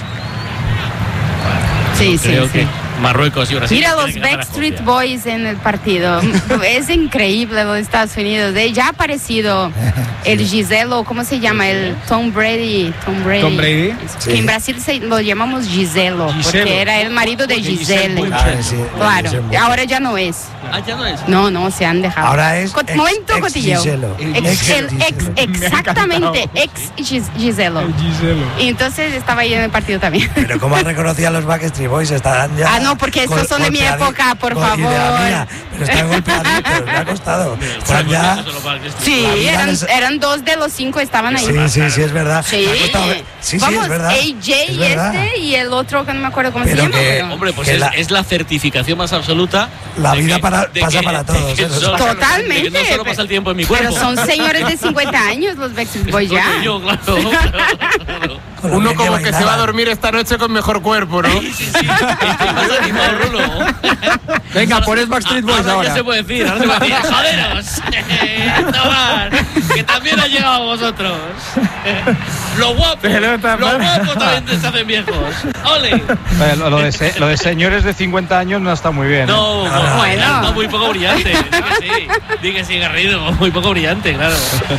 Sí, creo que Marruecos y Brasil. Mira los Backstreet Boys en el partido. Es increíble los Estados Unidos. Ya ha aparecido el Giselo, ¿cómo se llama? El Tom Brady. Tom Brady. Que en Brasil lo llamamos Giselo, porque era el marido de Gisele. Claro, ahora ya no es. ¿Ya no es? No, se han dejado. Ahora es momento cotilleo. Exactamente, Giselo. Y entonces estaba ahí en el partido también. Pero ¿cómo han reconocido a los Backstreet Boys? Estarán ya... no, porque estos son de mi época, por favor. Pero están golpeaditos, me ha costado. Están ya... Sí, eran 2 de los 5 estaban ahí. Sí, es verdad. Sí, vamos, es verdad. AJ y el otro que no me acuerdo cómo se llama. Hombre, pues es la certificación más absoluta. La vida pasa para todos. Totalmente. No solo pasa el tiempo en mi cuerpo. Pero son señores de 50 años los Backstreet Boys ya. Yo, claro. Uno como que se va a dormir esta noche con mejor cuerpo, ¿no? Sí. Venga, pones Backstreet Boys ahora. Ya se puede decir, joderos. Tomar, que también ha llegado a vosotros. Los guapos también se hacen viejos. ¡Ole! Lo de señores de 50 años no está muy bien. No, muy poco brillante. Di que sí, Garrido, muy poco brillante, claro.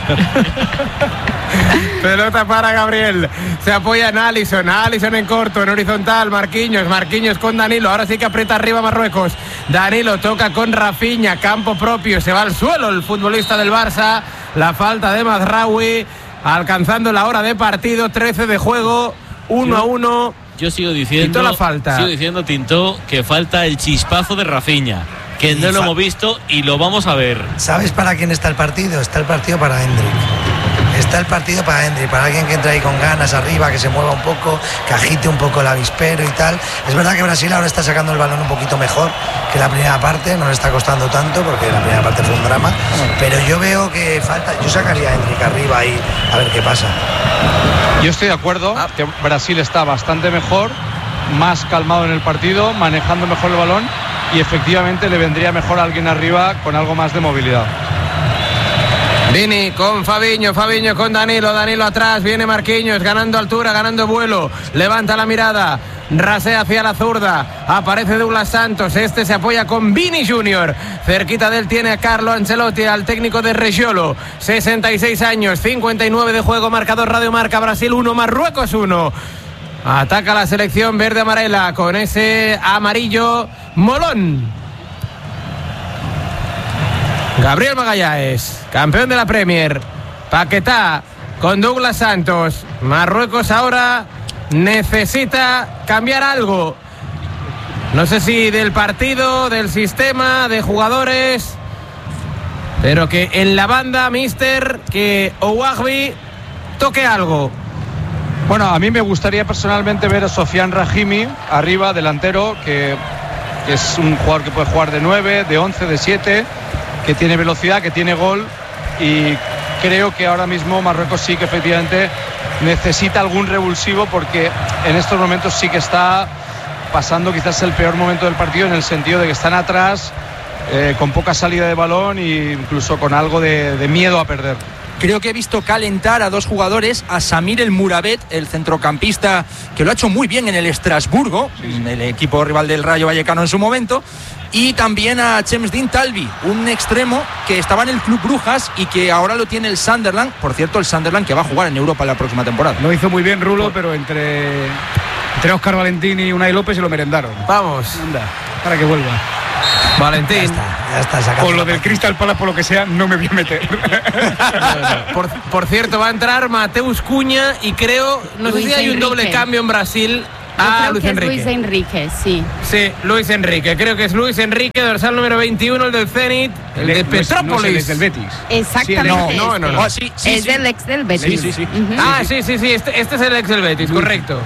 Pelota para Gabriel. Se apoya en Alisson en corto, en horizontal. Marquinhos con Danilo. Ahora sí que aprieta arriba Marruecos. Danilo toca con Rafinha, campo propio. Se va al suelo el futbolista del Barça. La falta de Mazraoui, alcanzando la hora de partido. 13 de juego, 1-1. Yo sigo diciendo, la falta. Sigo diciendo, Tinto, que falta el chispazo de Rafinha, que no lo hemos visto y lo vamos a ver. ¿Sabes para quién está el partido? Está el partido para Hendrik. Está el partido para Hendrik, para alguien que entra ahí con ganas arriba, que se mueva un poco, que agite un poco el avispero y tal. Es verdad que Brasil ahora está sacando el balón un poquito mejor que la primera parte, no le está costando tanto porque la primera parte fue un drama, pero yo veo que falta, yo sacaría a Hendrik arriba ahí a ver qué pasa. Yo estoy de acuerdo que Brasil está bastante mejor, más calmado en el partido, manejando mejor el balón y efectivamente le vendría mejor a alguien arriba con algo más de movilidad. Vini con Fabinho con Danilo atrás, viene Marquinhos, ganando altura, ganando vuelo, levanta la mirada, rasea hacia la zurda, aparece Douglas Santos, se apoya con Vini Junior, cerquita de él tiene a Carlo Ancelotti, al técnico de Reggiolo, 66 años, 59 de juego, marcador Radio Marca, Brasil 1, Marruecos 1. Ataca la selección verde amarela con ese amarillo molón. Gabriel Magallanes, campeón de la Premier. Paquetá con Douglas Santos. Marruecos ahora necesita cambiar algo. No sé si del partido, del sistema, de jugadores, pero que en la banda, mister, que Ouahbi toque algo. Bueno, a mí me gustaría personalmente ver a Sofiane Rahimi arriba, delantero, que es un jugador que puede jugar de 9, de 11, de 7, que tiene velocidad, que tiene gol, y creo que ahora mismo Marruecos sí que efectivamente necesita algún revulsivo, porque en estos momentos sí que está pasando quizás el peor momento del partido, en el sentido de que están atrás con poca salida de balón e incluso con algo de miedo a perder. Creo que he visto calentar a dos jugadores, a Samir El Mourabet, el centrocampista que lo ha hecho muy bien en el Estrasburgo, el equipo rival del Rayo Vallecano en su momento, y también a Chemsdin Talbi, un extremo que estaba en el Club Brujas y que ahora lo tiene el Sunderland. Por cierto, el Sunderland que va a jugar en Europa la próxima temporada. Lo hizo muy bien Rulo, pero entre Óscar Valentín y Unai López se lo merendaron. Vamos. Anda, para que vuelva. Valentín. Ya está sacando. Por lo del Crystal Palace, por lo que sea, no me voy a meter. Por cierto, va a entrar Mateus Cunha y creo, no sé si hay un doble cambio en Brasil. Luis Enrique, sí. Sí, Luis Enrique. Creo que es Luis Enrique, dorsal número 21, el del Zenit, el de Petrópolis. No es el del Betis. Exactamente. No. Es del ex del Betis. Sí. Sí. Este es el ex del Betis, correcto.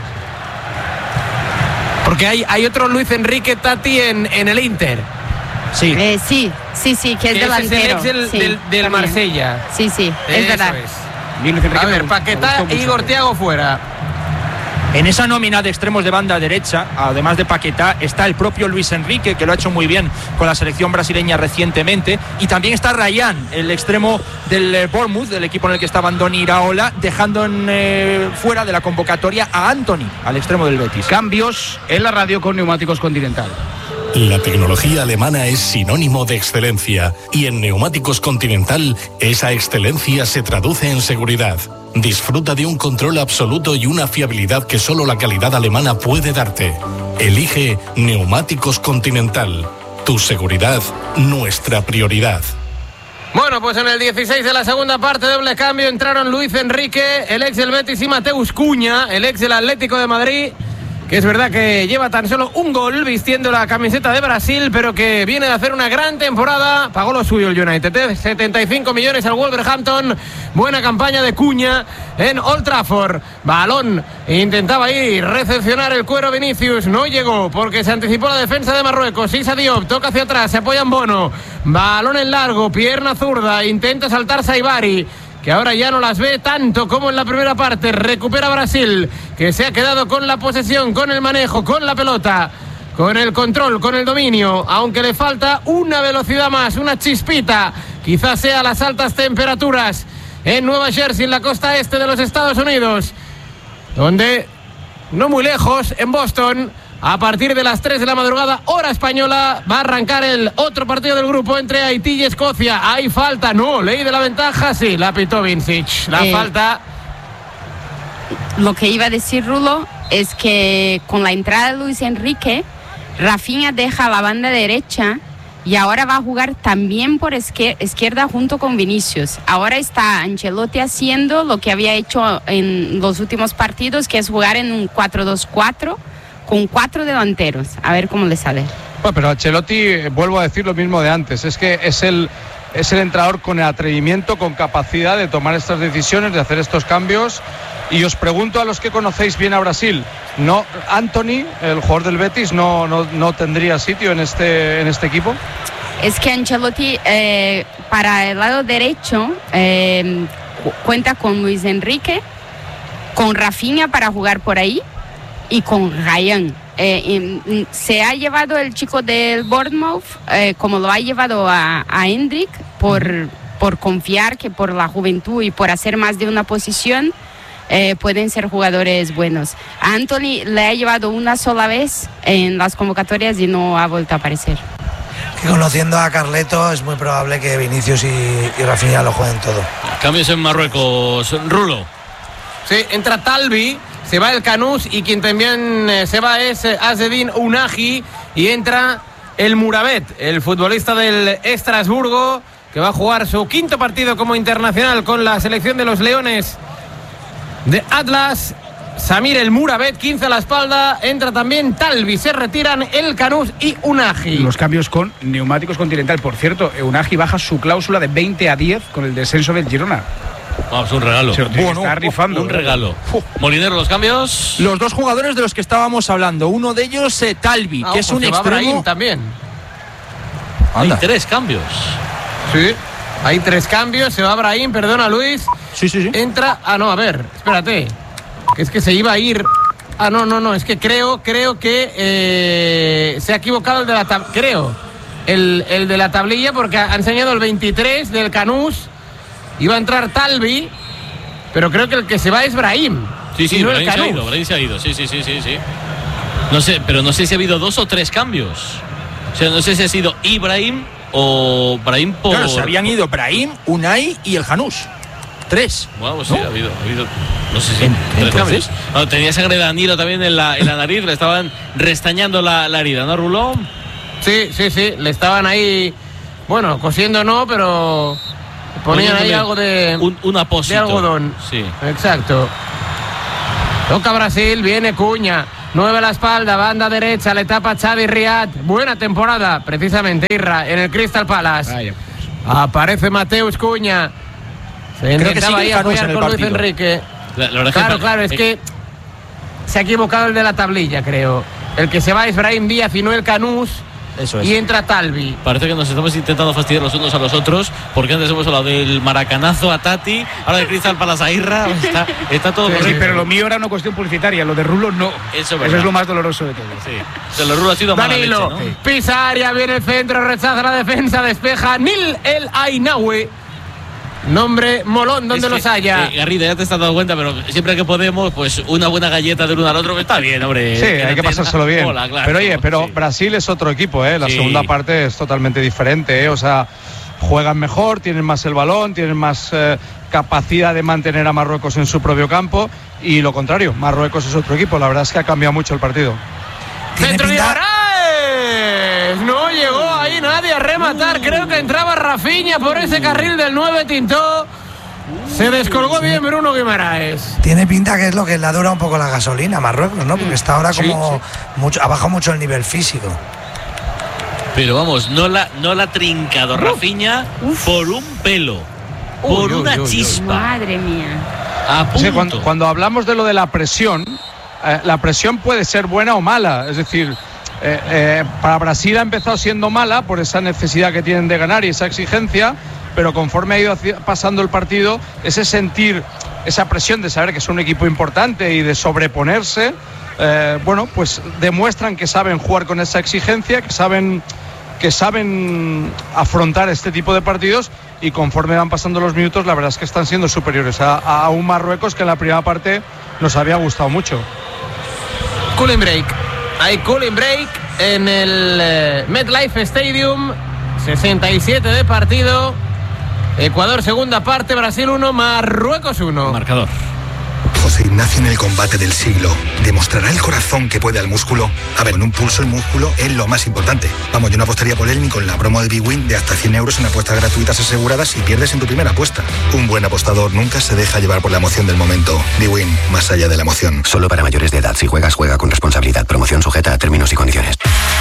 Porque hay otro Luis Enrique Tati en el Inter. Sí, que es delantero. Es el ex del Marsella. Sí, es verdad. A ver, Paquetá e Igor Thiago fuera. En esa nómina de extremos de banda derecha, además de Paquetá, está el propio Luis Enrique, que lo ha hecho muy bien con la selección brasileña recientemente, y también está Ryan, el extremo del Bournemouth, del equipo en el que estaba Andoni Iraola, dejando fuera de la convocatoria a Antony, al extremo del Betis. Cambios en la radio con Neumáticos Continental. La tecnología alemana es sinónimo de excelencia y en Neumáticos Continental esa excelencia se traduce en seguridad. Disfruta de un control absoluto y una fiabilidad que solo la calidad alemana puede darte. Elige Neumáticos Continental. Tu seguridad, nuestra prioridad. Bueno, pues en el 16 de la segunda parte, doble cambio, entraron Luis Enrique, el ex del Betis, y Mateus Cunha, el ex del Atlético de Madrid, que es verdad que lleva tan solo un gol vistiendo la camiseta de Brasil, pero que viene de hacer una gran temporada. Pagó lo suyo el United, 75 millones al Wolverhampton. Buena campaña de Cunha en Old Trafford. Balón, intentaba ahí recepcionar el cuero Vinicius, no llegó porque se anticipó la defensa de Marruecos. Issa Diop toca hacia atrás, se apoya en Bono. Balón en largo, pierna zurda, intenta saltar Saibari, que ahora ya no las ve tanto como en la primera parte. Recupera Brasil, que se ha quedado con la posesión, con el manejo, con la pelota, con el control, con el dominio, aunque le falta una velocidad más, una chispita. Quizás sea las altas temperaturas en Nueva Jersey, en la costa este de los Estados Unidos, donde, no muy lejos, en Boston, a partir de las 3 de la madrugada, hora española, va a arrancar el otro partido del grupo entre Haití y Escocia. Hay falta, no, ley de la ventaja, sí, la pitó Vincic. La falta. Lo que iba a decir Rulo es que con la entrada de Luis Enrique, Rafinha deja la banda derecha y ahora va a jugar también por izquierda junto con Vinicius. Ahora está Ancelotti haciendo lo que había hecho en los últimos partidos, que es jugar en un 4-2-4 con 4 delanteros. A ver cómo le sale. Bueno, pero Ancelotti, vuelvo a decir lo mismo de antes, es que es el entrenador con el atrevimiento, con capacidad de tomar estas decisiones, de hacer estos cambios. Y os pregunto a los que conocéis bien a Brasil, ¿no? Antony, el jugador del Betis, no tendría sitio en este equipo? Es que Ancelotti, para el lado derecho, cuenta con Luis Enrique, con Rafinha para jugar por ahí y con Ryan. Se ha llevado el chico del Bournemouth, como lo ha llevado a Hendrik, por confiar que por la juventud y por hacer más de una posición pueden ser jugadores buenos. A Antony le ha llevado una sola vez en las convocatorias y no ha vuelto a aparecer. Que conociendo a Carleto es muy probable que Vinicius y Rafinha lo jueguen todo. Cambios en Marruecos, Rulo. Sí, entra Talbi, se va el Canús y quien también se va es Azzedine Ounahi y entra el Mourabet, el futbolista del Estrasburgo, que va a jugar su quinto partido como internacional con la selección de los Leones de Atlas. Samir El Mourabet, 15 a la espalda, entra también Talbi, se retiran el Canús y Ounahi. Los cambios con Neumáticos Continental. Por cierto, Ounahi baja su cláusula de 20 a 10 con el descenso del Girona. Vamos, un regalo. Está rifando. Un regalo. Molinero, los cambios. Los dos jugadores de los que estábamos hablando. Uno de ellos, Talbi, que es un extremo. También. Hay 3 cambios. Sí, hay 3 cambios. Se va Brahim, perdona Luis. Sí. Entra. No, a ver, espérate. Es que se iba a ir. No. Es que creo que se ha equivocado el de la tabla. Creo el de la tablilla, porque ha enseñado el 23 del Canús. Iba a entrar Talvi, pero creo que el que se va es Brahim. Sí, no Brahim se ha ido. Sí. No sé, pero no sé si ha habido 2 o 3 cambios. O sea, no sé si ha sido Ibrahim o Brahim por... Claro, se habían ido Brahim, Unai y el Janús. 3. Bueno, pues sí, ha habido no sé si 3 cambios. No, tenía sangre de Danilo también en la nariz, le estaban restañando la herida, ¿no, Rulón? Sí, le estaban ahí, bueno, cosiendo no, pero ponían ahí algo de un apósito de algodón. Sí. Exacto. Toca Brasil, viene Cuña, mueve la espalda, banda derecha, le tapa Xavi Riad. Buena temporada, precisamente, Irra, en el Crystal Palace. Aparece Mateus Cuña. Se intentaba ahí apoyar con Luis Enrique. Claro, es que se ha equivocado el de la tablilla, creo. El que se va es Brahim Díaz y no el Canús. Eso es. Y entra Talvi. Parece que nos estamos intentando fastidiar los unos a los otros, porque antes hemos hablado del maracanazo a Tati, ahora de Crystal Palace a Irra. Está todo sí, pero lo mío era una cuestión publicitaria, lo de Rulo no. Eso es lo más doloroso de todo. Sí. Lo de Rulo ha sido Danilo, mala leche, ¿no? Pisa área, viene el centro, rechaza la defensa, despeja Nil El Ainaoui. Nombre molón donde los haya. Garrido, ya te estás dando cuenta, pero siempre que podemos, pues una buena galleta del uno al otro, está bien, hombre. Sí, hay que pasárselo bien. Claro, pero oye, Brasil es otro equipo, ¿eh? La segunda parte es totalmente diferente, ¿eh? O sea, juegan mejor, tienen más el balón, tienen más capacidad de mantener a Marruecos en su propio campo, y lo contrario, Marruecos es otro equipo. La verdad es que ha cambiado mucho el partido. Centro de Guimaraes. No llegó ahí nadie a rematar. Creo que entraba Rafinha por ese carril del 9 Tintó. Se descolgó bien Bruno Guimaraes. Tiene pinta que es lo que le dura un poco la gasolina a Marruecos, ¿no? Porque está ahora como mucho, ha bajado mucho el nivel físico. Pero vamos, no la ha trincado Rafinha por un pelo, por una chispa. Madre mía. Sí, cuando hablamos de lo de la presión puede ser buena o mala. Es decir, para Brasil ha empezado siendo mala por esa necesidad que tienen de ganar y esa exigencia, pero conforme ha ido pasando el partido, ese sentir esa presión de saber que es un equipo importante y de sobreponerse, pues demuestran que saben jugar con esa exigencia, que saben afrontar este tipo de partidos, y conforme van pasando los minutos, la verdad es que están siendo superiores a un Marruecos que en la primera parte nos había gustado mucho. Cooling break. Hay cooling break en el MetLife Stadium. 67 de partido. Ecuador segunda parte, Brasil 1, Marruecos 1. Marcador. José Ignacio en el combate del siglo. ¿Demostrará el corazón que puede al músculo? A ver, en un pulso el músculo es lo más importante. Vamos, yo no apostaría por él ni con la promo de Big Win de hasta 100 euros en apuestas gratuitas aseguradas si pierdes en tu primera apuesta. Un buen apostador nunca se deja llevar por la emoción del momento. Big Win, más allá de la emoción. Solo para mayores de edad. Si juegas, juega con responsabilidad. Promoción sujeta a términos y condiciones.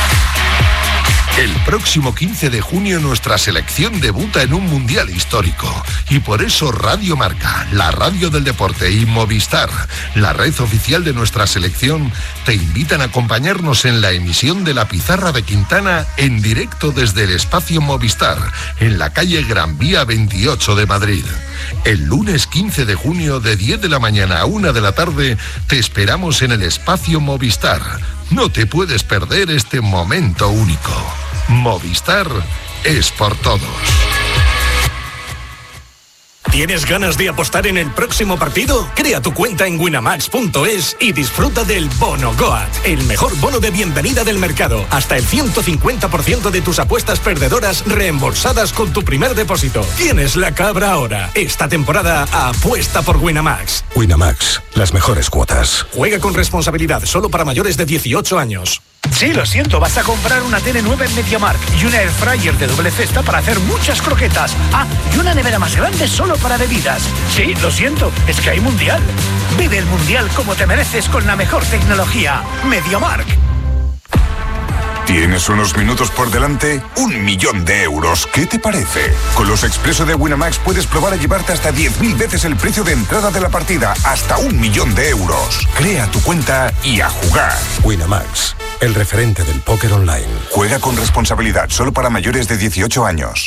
El próximo 15 de junio nuestra selección debuta en un mundial histórico. Y por eso Radio Marca, la radio del deporte, y Movistar, la red oficial de nuestra selección, te invitan a acompañarnos en la emisión de La Pizarra de Quintana en directo desde el espacio Movistar, en la calle Gran Vía 28 de Madrid. El lunes 15 de junio de 10 de la mañana a 1 de la tarde te esperamos en el espacio Movistar. No te puedes perder este momento único. Movistar es por todos. ¿Tienes ganas de apostar en el próximo partido? Crea tu cuenta en winamax.es y disfruta del Bono Goat, el mejor bono de bienvenida del mercado. Hasta el 150% de tus apuestas perdedoras reembolsadas con tu primer depósito. Tienes la cabra ahora. Esta temporada apuesta por Winamax. Winamax, las mejores cuotas. Juega con responsabilidad, solo para mayores de 18 años. Sí, lo siento, vas a comprar una tele nueva en MediaMarkt y una air fryer de doble cesta para hacer muchas croquetas. Ah, y una nevera más grande solo para bebidas. Sí, lo siento, es que hay mundial. Vive el mundial como te mereces con la mejor tecnología. MediaMarkt. ¿Tienes unos minutos por delante? 1 millón de euros. ¿Qué te parece? Con los expresos de Winamax puedes probar a llevarte hasta 10.000 veces el precio de entrada de la partida. Hasta 1 millón de euros. Crea tu cuenta y a jugar. Winamax, el referente del póker online. Juega con responsabilidad, solo para mayores de 18 años.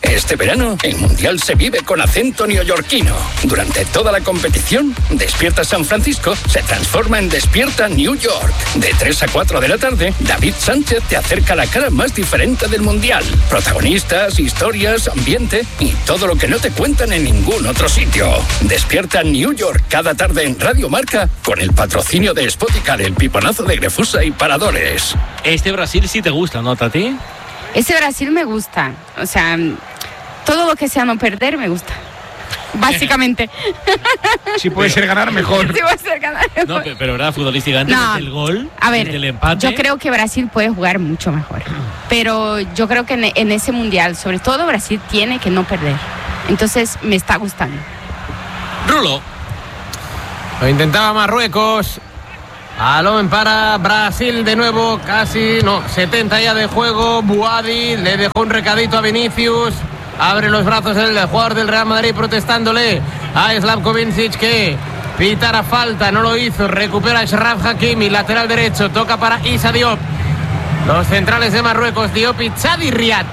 Este verano, el Mundial se vive con acento neoyorquino. Durante toda la competición, Despierta San Francisco se transforma en Despierta New York. De 3 a 4 de la tarde, David Sánchez te acerca la cara más diferente del Mundial. Protagonistas, historias, ambiente y todo lo que no te cuentan en ningún otro sitio. Despierta New York cada tarde en Radio Marca con el patrocinio de Spoticar, el piponazo de Grefusa y Paradores. Este Brasil sí te gusta, ¿no, Tati? Ese Brasil me gusta. O sea, todo lo que sea no perder me gusta. Básicamente. Si puede ser ganar, mejor. Si puede ser ganar, mejor. No, pero verdad, futbolísticamente, No. el gol, A ver, el empate. yo creo que Brasil puede jugar mucho mejor. Pero yo creo que en ese mundial, sobre todo Brasil, tiene que no perder. Entonces, me está gustando. Rulo. Lo intentaba Marruecos. Balón para Brasil de nuevo, 70 ya de juego. Buadi le dejó un recadito a Vinicius. Abre los brazos el jugador del Real Madrid protestándole a Slavko Vincic que pitara falta, no lo hizo. Recupera Achraf Hakimi, lateral derecho, toca para Issa Diop. Los centrales de Marruecos, Diop y Chadi Riad.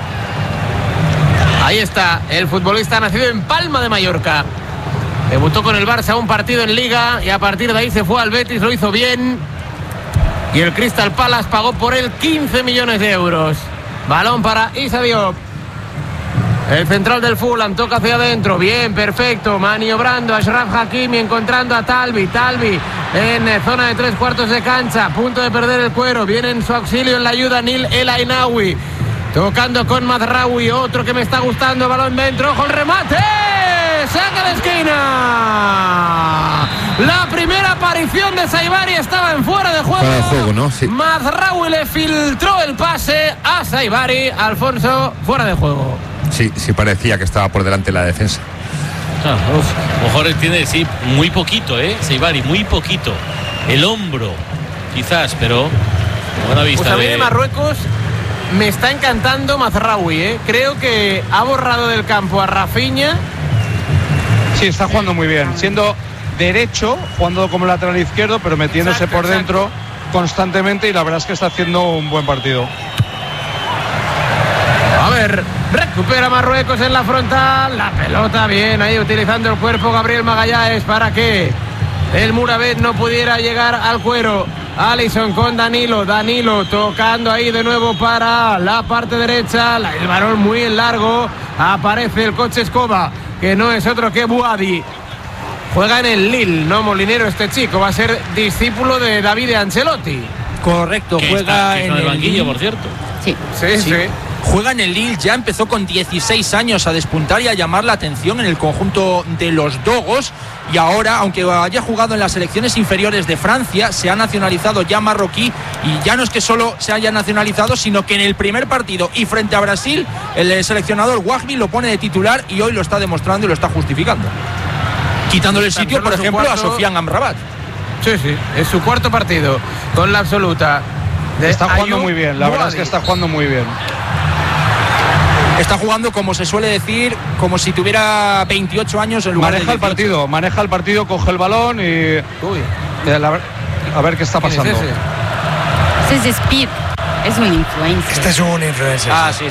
Ahí está, el futbolista nacido en Palma de Mallorca. Debutó con el Barça un partido en Liga y a partir de ahí se fue al Betis, lo hizo bien. Y el Crystal Palace pagó por él 15 millones de euros. Balón para Issa Diop. El central del Fulham toca hacia adentro. Bien, perfecto. Maniobrando a Achraf Hakimi, encontrando a Talbi. Talbi en zona de 3/4 de cancha. A punto de perder el cuero. Viene en su auxilio en la ayuda Nil El Ainaoui. Tocando con Mazraoui. Otro que me está gustando. Balón dentro. Ojo el remate. Saca de esquina. La primera aparición de Saibari estaba en fuera de juego. Fuera de juego, ¿no? Sí. Mazraoui le filtró el pase a Saibari. Alfonso, fuera de juego. Sí, parecía que estaba por delante la defensa. Mejor tiene, sí, muy poquito, Saibari, muy poquito. El hombro, quizás, pero buena vista. Pues a mí de Marruecos me está encantando Mazraoui, Creo que ha borrado del campo a Rafinha. Sí, está jugando muy bien. Siendo derecho, jugando como lateral izquierdo, pero metiéndose por dentro constantemente y la verdad es que está haciendo un buen partido. A ver, recupera Marruecos en la frontal. La pelota bien ahí utilizando el cuerpo Gabriel Magallanes para que el Murabet no pudiera llegar al cuero. Alisson con Danilo. Danilo tocando ahí de nuevo para la parte derecha. El balón muy en largo. Aparece el coche Escoba, que no es otro que Buadi. Juega en el Lille, no Molinero este chico. Va a ser discípulo de David Ancelotti. Correcto, que juega está en el banquillo, Lille. por cierto. Sí. Sí. Juega en el Lille, ya empezó con 16 años a despuntar y a llamar la atención en el conjunto de los Dogos. Y ahora, aunque haya jugado en las selecciones inferiores de Francia, se ha nacionalizado ya marroquí. Y ya no es que solo se haya nacionalizado, sino que en el primer partido y frente a Brasil, el seleccionador Wahbi lo pone de titular y hoy lo está demostrando y lo está justificando. Quitándole el sitio, por ejemplo, a Sofiane Amrabat. Sí, es su cuarto partido con la absoluta. Está jugando muy bien, la verdad es que está jugando muy bien. Está jugando, como se suele decir, como si tuviera 28 años en lugar de 18. Maneja el partido, coge el balón y... a ver qué está pasando. Ese es Speed, es un influencer. Este es un influencer. Sí.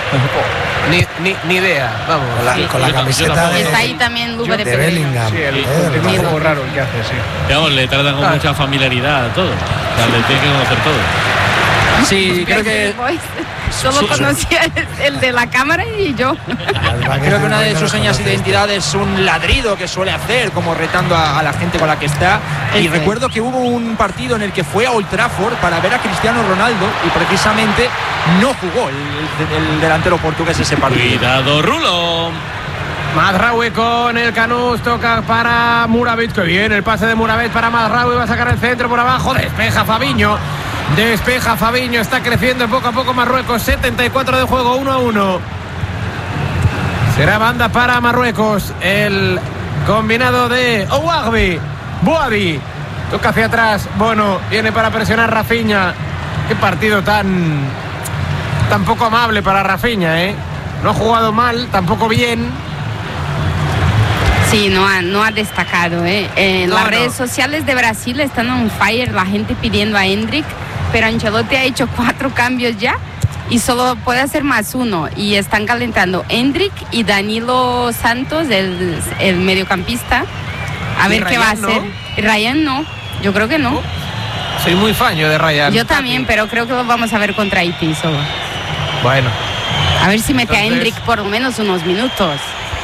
Ni idea, vamos. Con la camiseta de... Está ahí también Luba de Bellingham. Sí, es un poco raro el que hace, sí. Digamos, le tratan con mucha familiaridad a todo. O sea, le tiene que conocer todo. Sí, creo que... Solo conocía el de la cámara y yo. Creo que una de sus señas de identidad es un ladrido que suele hacer, como retando a la gente con la que está. Y recuerdo que hubo un partido en el que fue a Old Trafford para ver a Cristiano Ronaldo y precisamente no jugó el delantero portugués ese partido. Cuidado, Rulo. Mazraoui con el Canús, toca para Murabet, que bien el pase de Murabet para Mazraoui, va a sacar el centro por abajo, despeja Fabinho, está creciendo poco a poco Marruecos, 74 de juego, 1-1. Será banda para Marruecos, el combinado de Ouagbi, Buadi, toca hacia atrás, Bono, viene para presionar Rafinha. Qué partido tan poco amable para Rafinha, no ha jugado mal, tampoco bien. Sí, no ha destacado. Las redes sociales de Brasil están on fire, la gente pidiendo a Endrick, pero Ancelotti ha hecho 4 cambios ya y solo puede hacer +1 y están calentando Endrick y Danilo Santos, el mediocampista. A ver qué va a hacer. Ryan no, yo creo que no. Soy muy fan yo de Ryan. Yo también, pero creo que lo vamos a ver contra Haití solo. Bueno. A ver si mete a Endrick por lo menos unos minutos.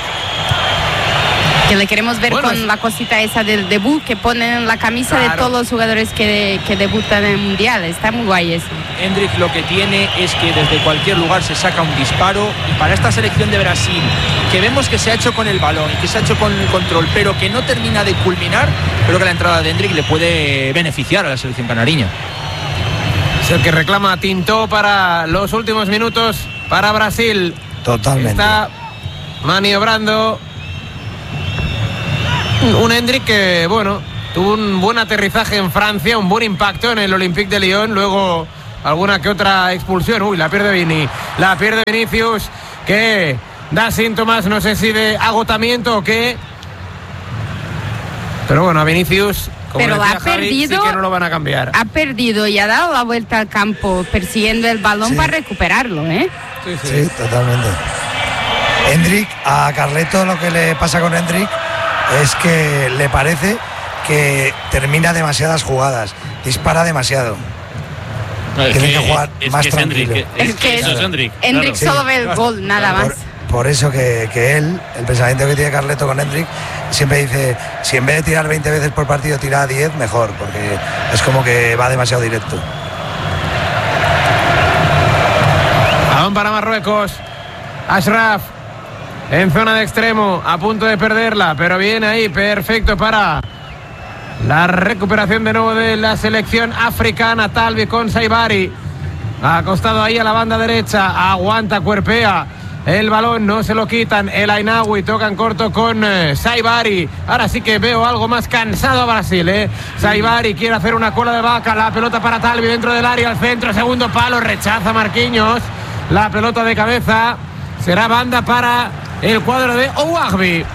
Que le queremos ver con la cosita esa del debut que ponen en la camisa de todos los jugadores que debutan en el Mundial. Está muy guay eso. Endrick lo que tiene es que desde cualquier lugar se saca un disparo, y para esta selección de Brasil, que vemos que se ha hecho con el balón y que se ha hecho con el control, pero que no termina de culminar, creo que la entrada de Endrick le puede beneficiar a la selección canariña. Es el que reclama Tintó para los últimos minutos para Brasil. Totalmente. Está maniobrando un Endrick que, bueno, tuvo un buen aterrizaje en Francia, un buen impacto en el Olympique de Lyon, luego alguna que otra expulsión. Uy, la pierde Vinicius, que da síntomas, no sé si de agotamiento o qué, pero bueno, a Vinicius, como pero decía ha Javi, perdido, sí que no lo van a cambiar. Ha perdido y ha dado la vuelta al campo persiguiendo el balón para recuperarlo, ¿eh? Sí, totalmente. Endrick, a Carleto lo que le pasa con Endrick es que le parece que termina demasiadas jugadas, dispara demasiado. Tiene que jugar más tranquilo. Endrick solo ve el gol, nada más. Por eso que él, el pensamiento que tiene Carleto con Endrick, siempre dice, si en vez de tirar 20 veces por partido tira 10, mejor, porque es como que va demasiado directo. Balón para Marruecos. Ashraf en zona de extremo, a punto de perderla, pero bien ahí, perfecto para la recuperación de nuevo de la selección africana. Talvi con Saibari, acostado ahí a la banda derecha, aguanta, cuerpea el balón, no se lo quitan. El Ainawi toca en corto con Saibari. Ahora sí que veo algo más cansado a Brasil, Saibari quiere hacer una cola de vaca, la pelota para Talvi dentro del área, al centro, segundo palo, rechaza Marquinhos, la pelota de cabeza, será banda para el cuadro de Ouagbi.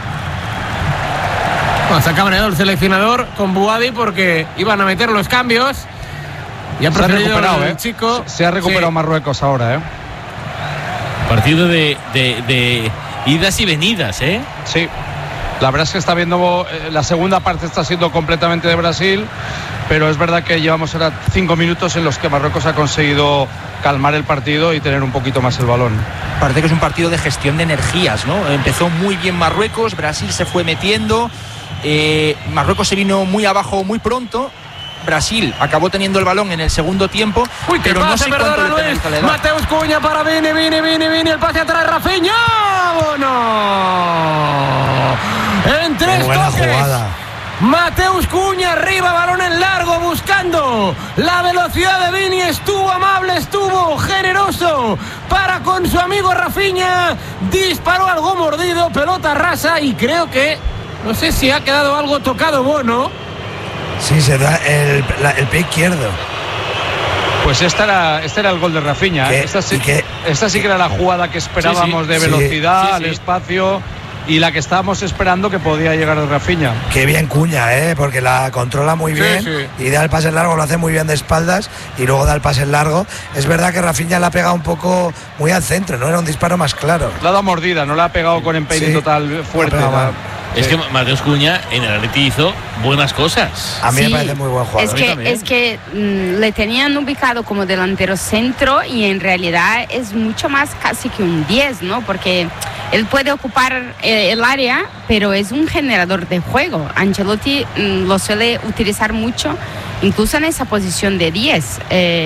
Se ha cabreado el seleccionador con Bouadi porque iban a meter los cambios y ha preferido el chico. Se ha recuperado Marruecos ahora, Partido de idas y venidas, Sí. La verdad es que está viendo, la segunda parte está siendo completamente de Brasil, pero es verdad que llevamos ahora 5 minutos en los que Marruecos ha conseguido calmar el partido y tener un poquito más el balón. Parece que es un partido de gestión de energías, ¿no? Empezó muy bien Marruecos, Brasil se fue metiendo, Marruecos se vino muy abajo muy pronto. Brasil acabó teniendo el balón en el segundo tiempo. Uy, pero no sé cuánto le penaliza la edad. Mateus Cunha para Vini, el pase atrás, Rafinha. ¡Vámonos! En 3 toques. Mateus Cunha arriba, balón en largo, buscando la velocidad de Vini. Estuvo amable, estuvo generoso para con su amigo Rafinha. Disparó algo mordido, pelota rasa, y creo que, no sé si ha quedado algo tocado Bono. Sí, se da el pie izquierdo. Pues este era el gol de Rafinha. Esta sí que era la jugada que esperábamos, de velocidad, al espacio, y la que estábamos esperando que podía llegar de Rafinha. Qué bien Cunha, porque la controla muy bien y da el pase en largo, lo hace muy bien de espaldas y luego da el pase en largo. Es verdad que Rafinha la ha pegado un poco muy al centro, no era un disparo más claro. La ha dado mordida, no la ha pegado con empeño total fuerte. Es que Mateus Cunha en el Atleti hizo buenas cosas. A mí me parece muy buen jugador. Es que le tenían ubicado como delantero centro y en realidad es mucho más casi que un 10, ¿no? Porque él puede ocupar el área, pero es un generador de juego. Ancelotti lo suele utilizar mucho, incluso en esa posición de 10.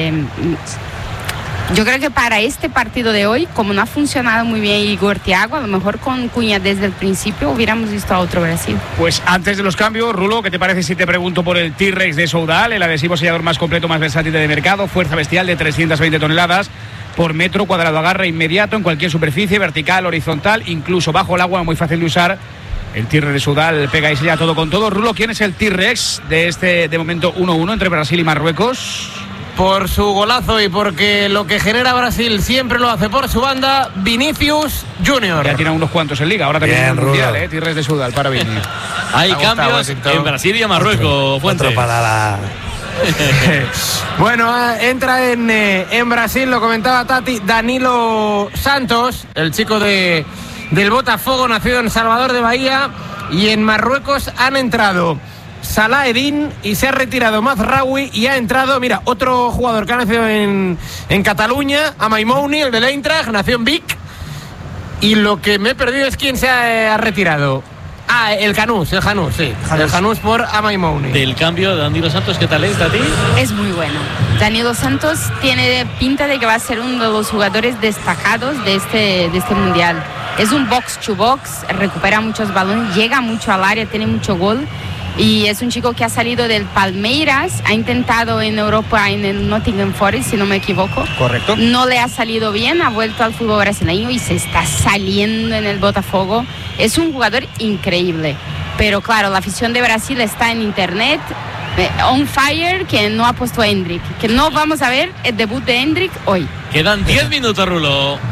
Yo creo que para este partido de hoy, como no ha funcionado muy bien Igor Thiago, a lo mejor con Cunha desde el principio hubiéramos visto a otro Brasil. Pues antes de los cambios, Rulo, ¿qué te parece si te pregunto por el T-Rex de Soudal, el adhesivo sellador más completo, más versátil de mercado, fuerza bestial de 320 toneladas por metro cuadrado, agarre inmediato en cualquier superficie, vertical, horizontal, incluso bajo el agua, muy fácil de usar. El T-Rex de Soudal pega y sella todo con todo. Rulo, ¿quién es el T-Rex de este, de momento, 1-1 entre Brasil y Marruecos? Por su golazo y porque lo que genera Brasil siempre lo hace por su banda, Vinicius Junior. Ya tiene unos cuantos en Liga, ahora también en el Mundial, T-Rex de Soudal para Vini. Hay cambios en Brasil y en Marruecos, Fuente. Otro para Bueno, entra en Brasil, lo comentaba Tati, Danilo Santos, el chico del Botafogo, nacido en Salvador de Bahía, y en Marruecos han entrado Salah Eddin y se ha retirado Mazraoui y ha entrado, mira, otro jugador que ha nacido en Cataluña, Amaimouni, el del Eintracht, nació en Vic, y lo que me he perdido es quién se ha retirado. El Janús, sí. El Janús por Amaimouni. Del cambio de Danilo Santos, ¿qué tal es, Tati? Es muy bueno. Danilo Santos tiene pinta de que va a ser uno de los jugadores destacados de este mundial. Es un box to box, recupera muchos balones, llega mucho al área, tiene mucho gol. Y es un chico que ha salido del Palmeiras, ha intentado en Europa, en el Nottingham Forest, si no me equivoco. Correcto. No le ha salido bien, ha vuelto al fútbol brasileño y se está saliendo en el Botafogo. Es un jugador increíble. Pero claro, la afición de Brasil está en internet, on fire, que no ha puesto a Endrick. Que no vamos a ver el debut de Endrick hoy. Quedan 10 minutos, Rulo.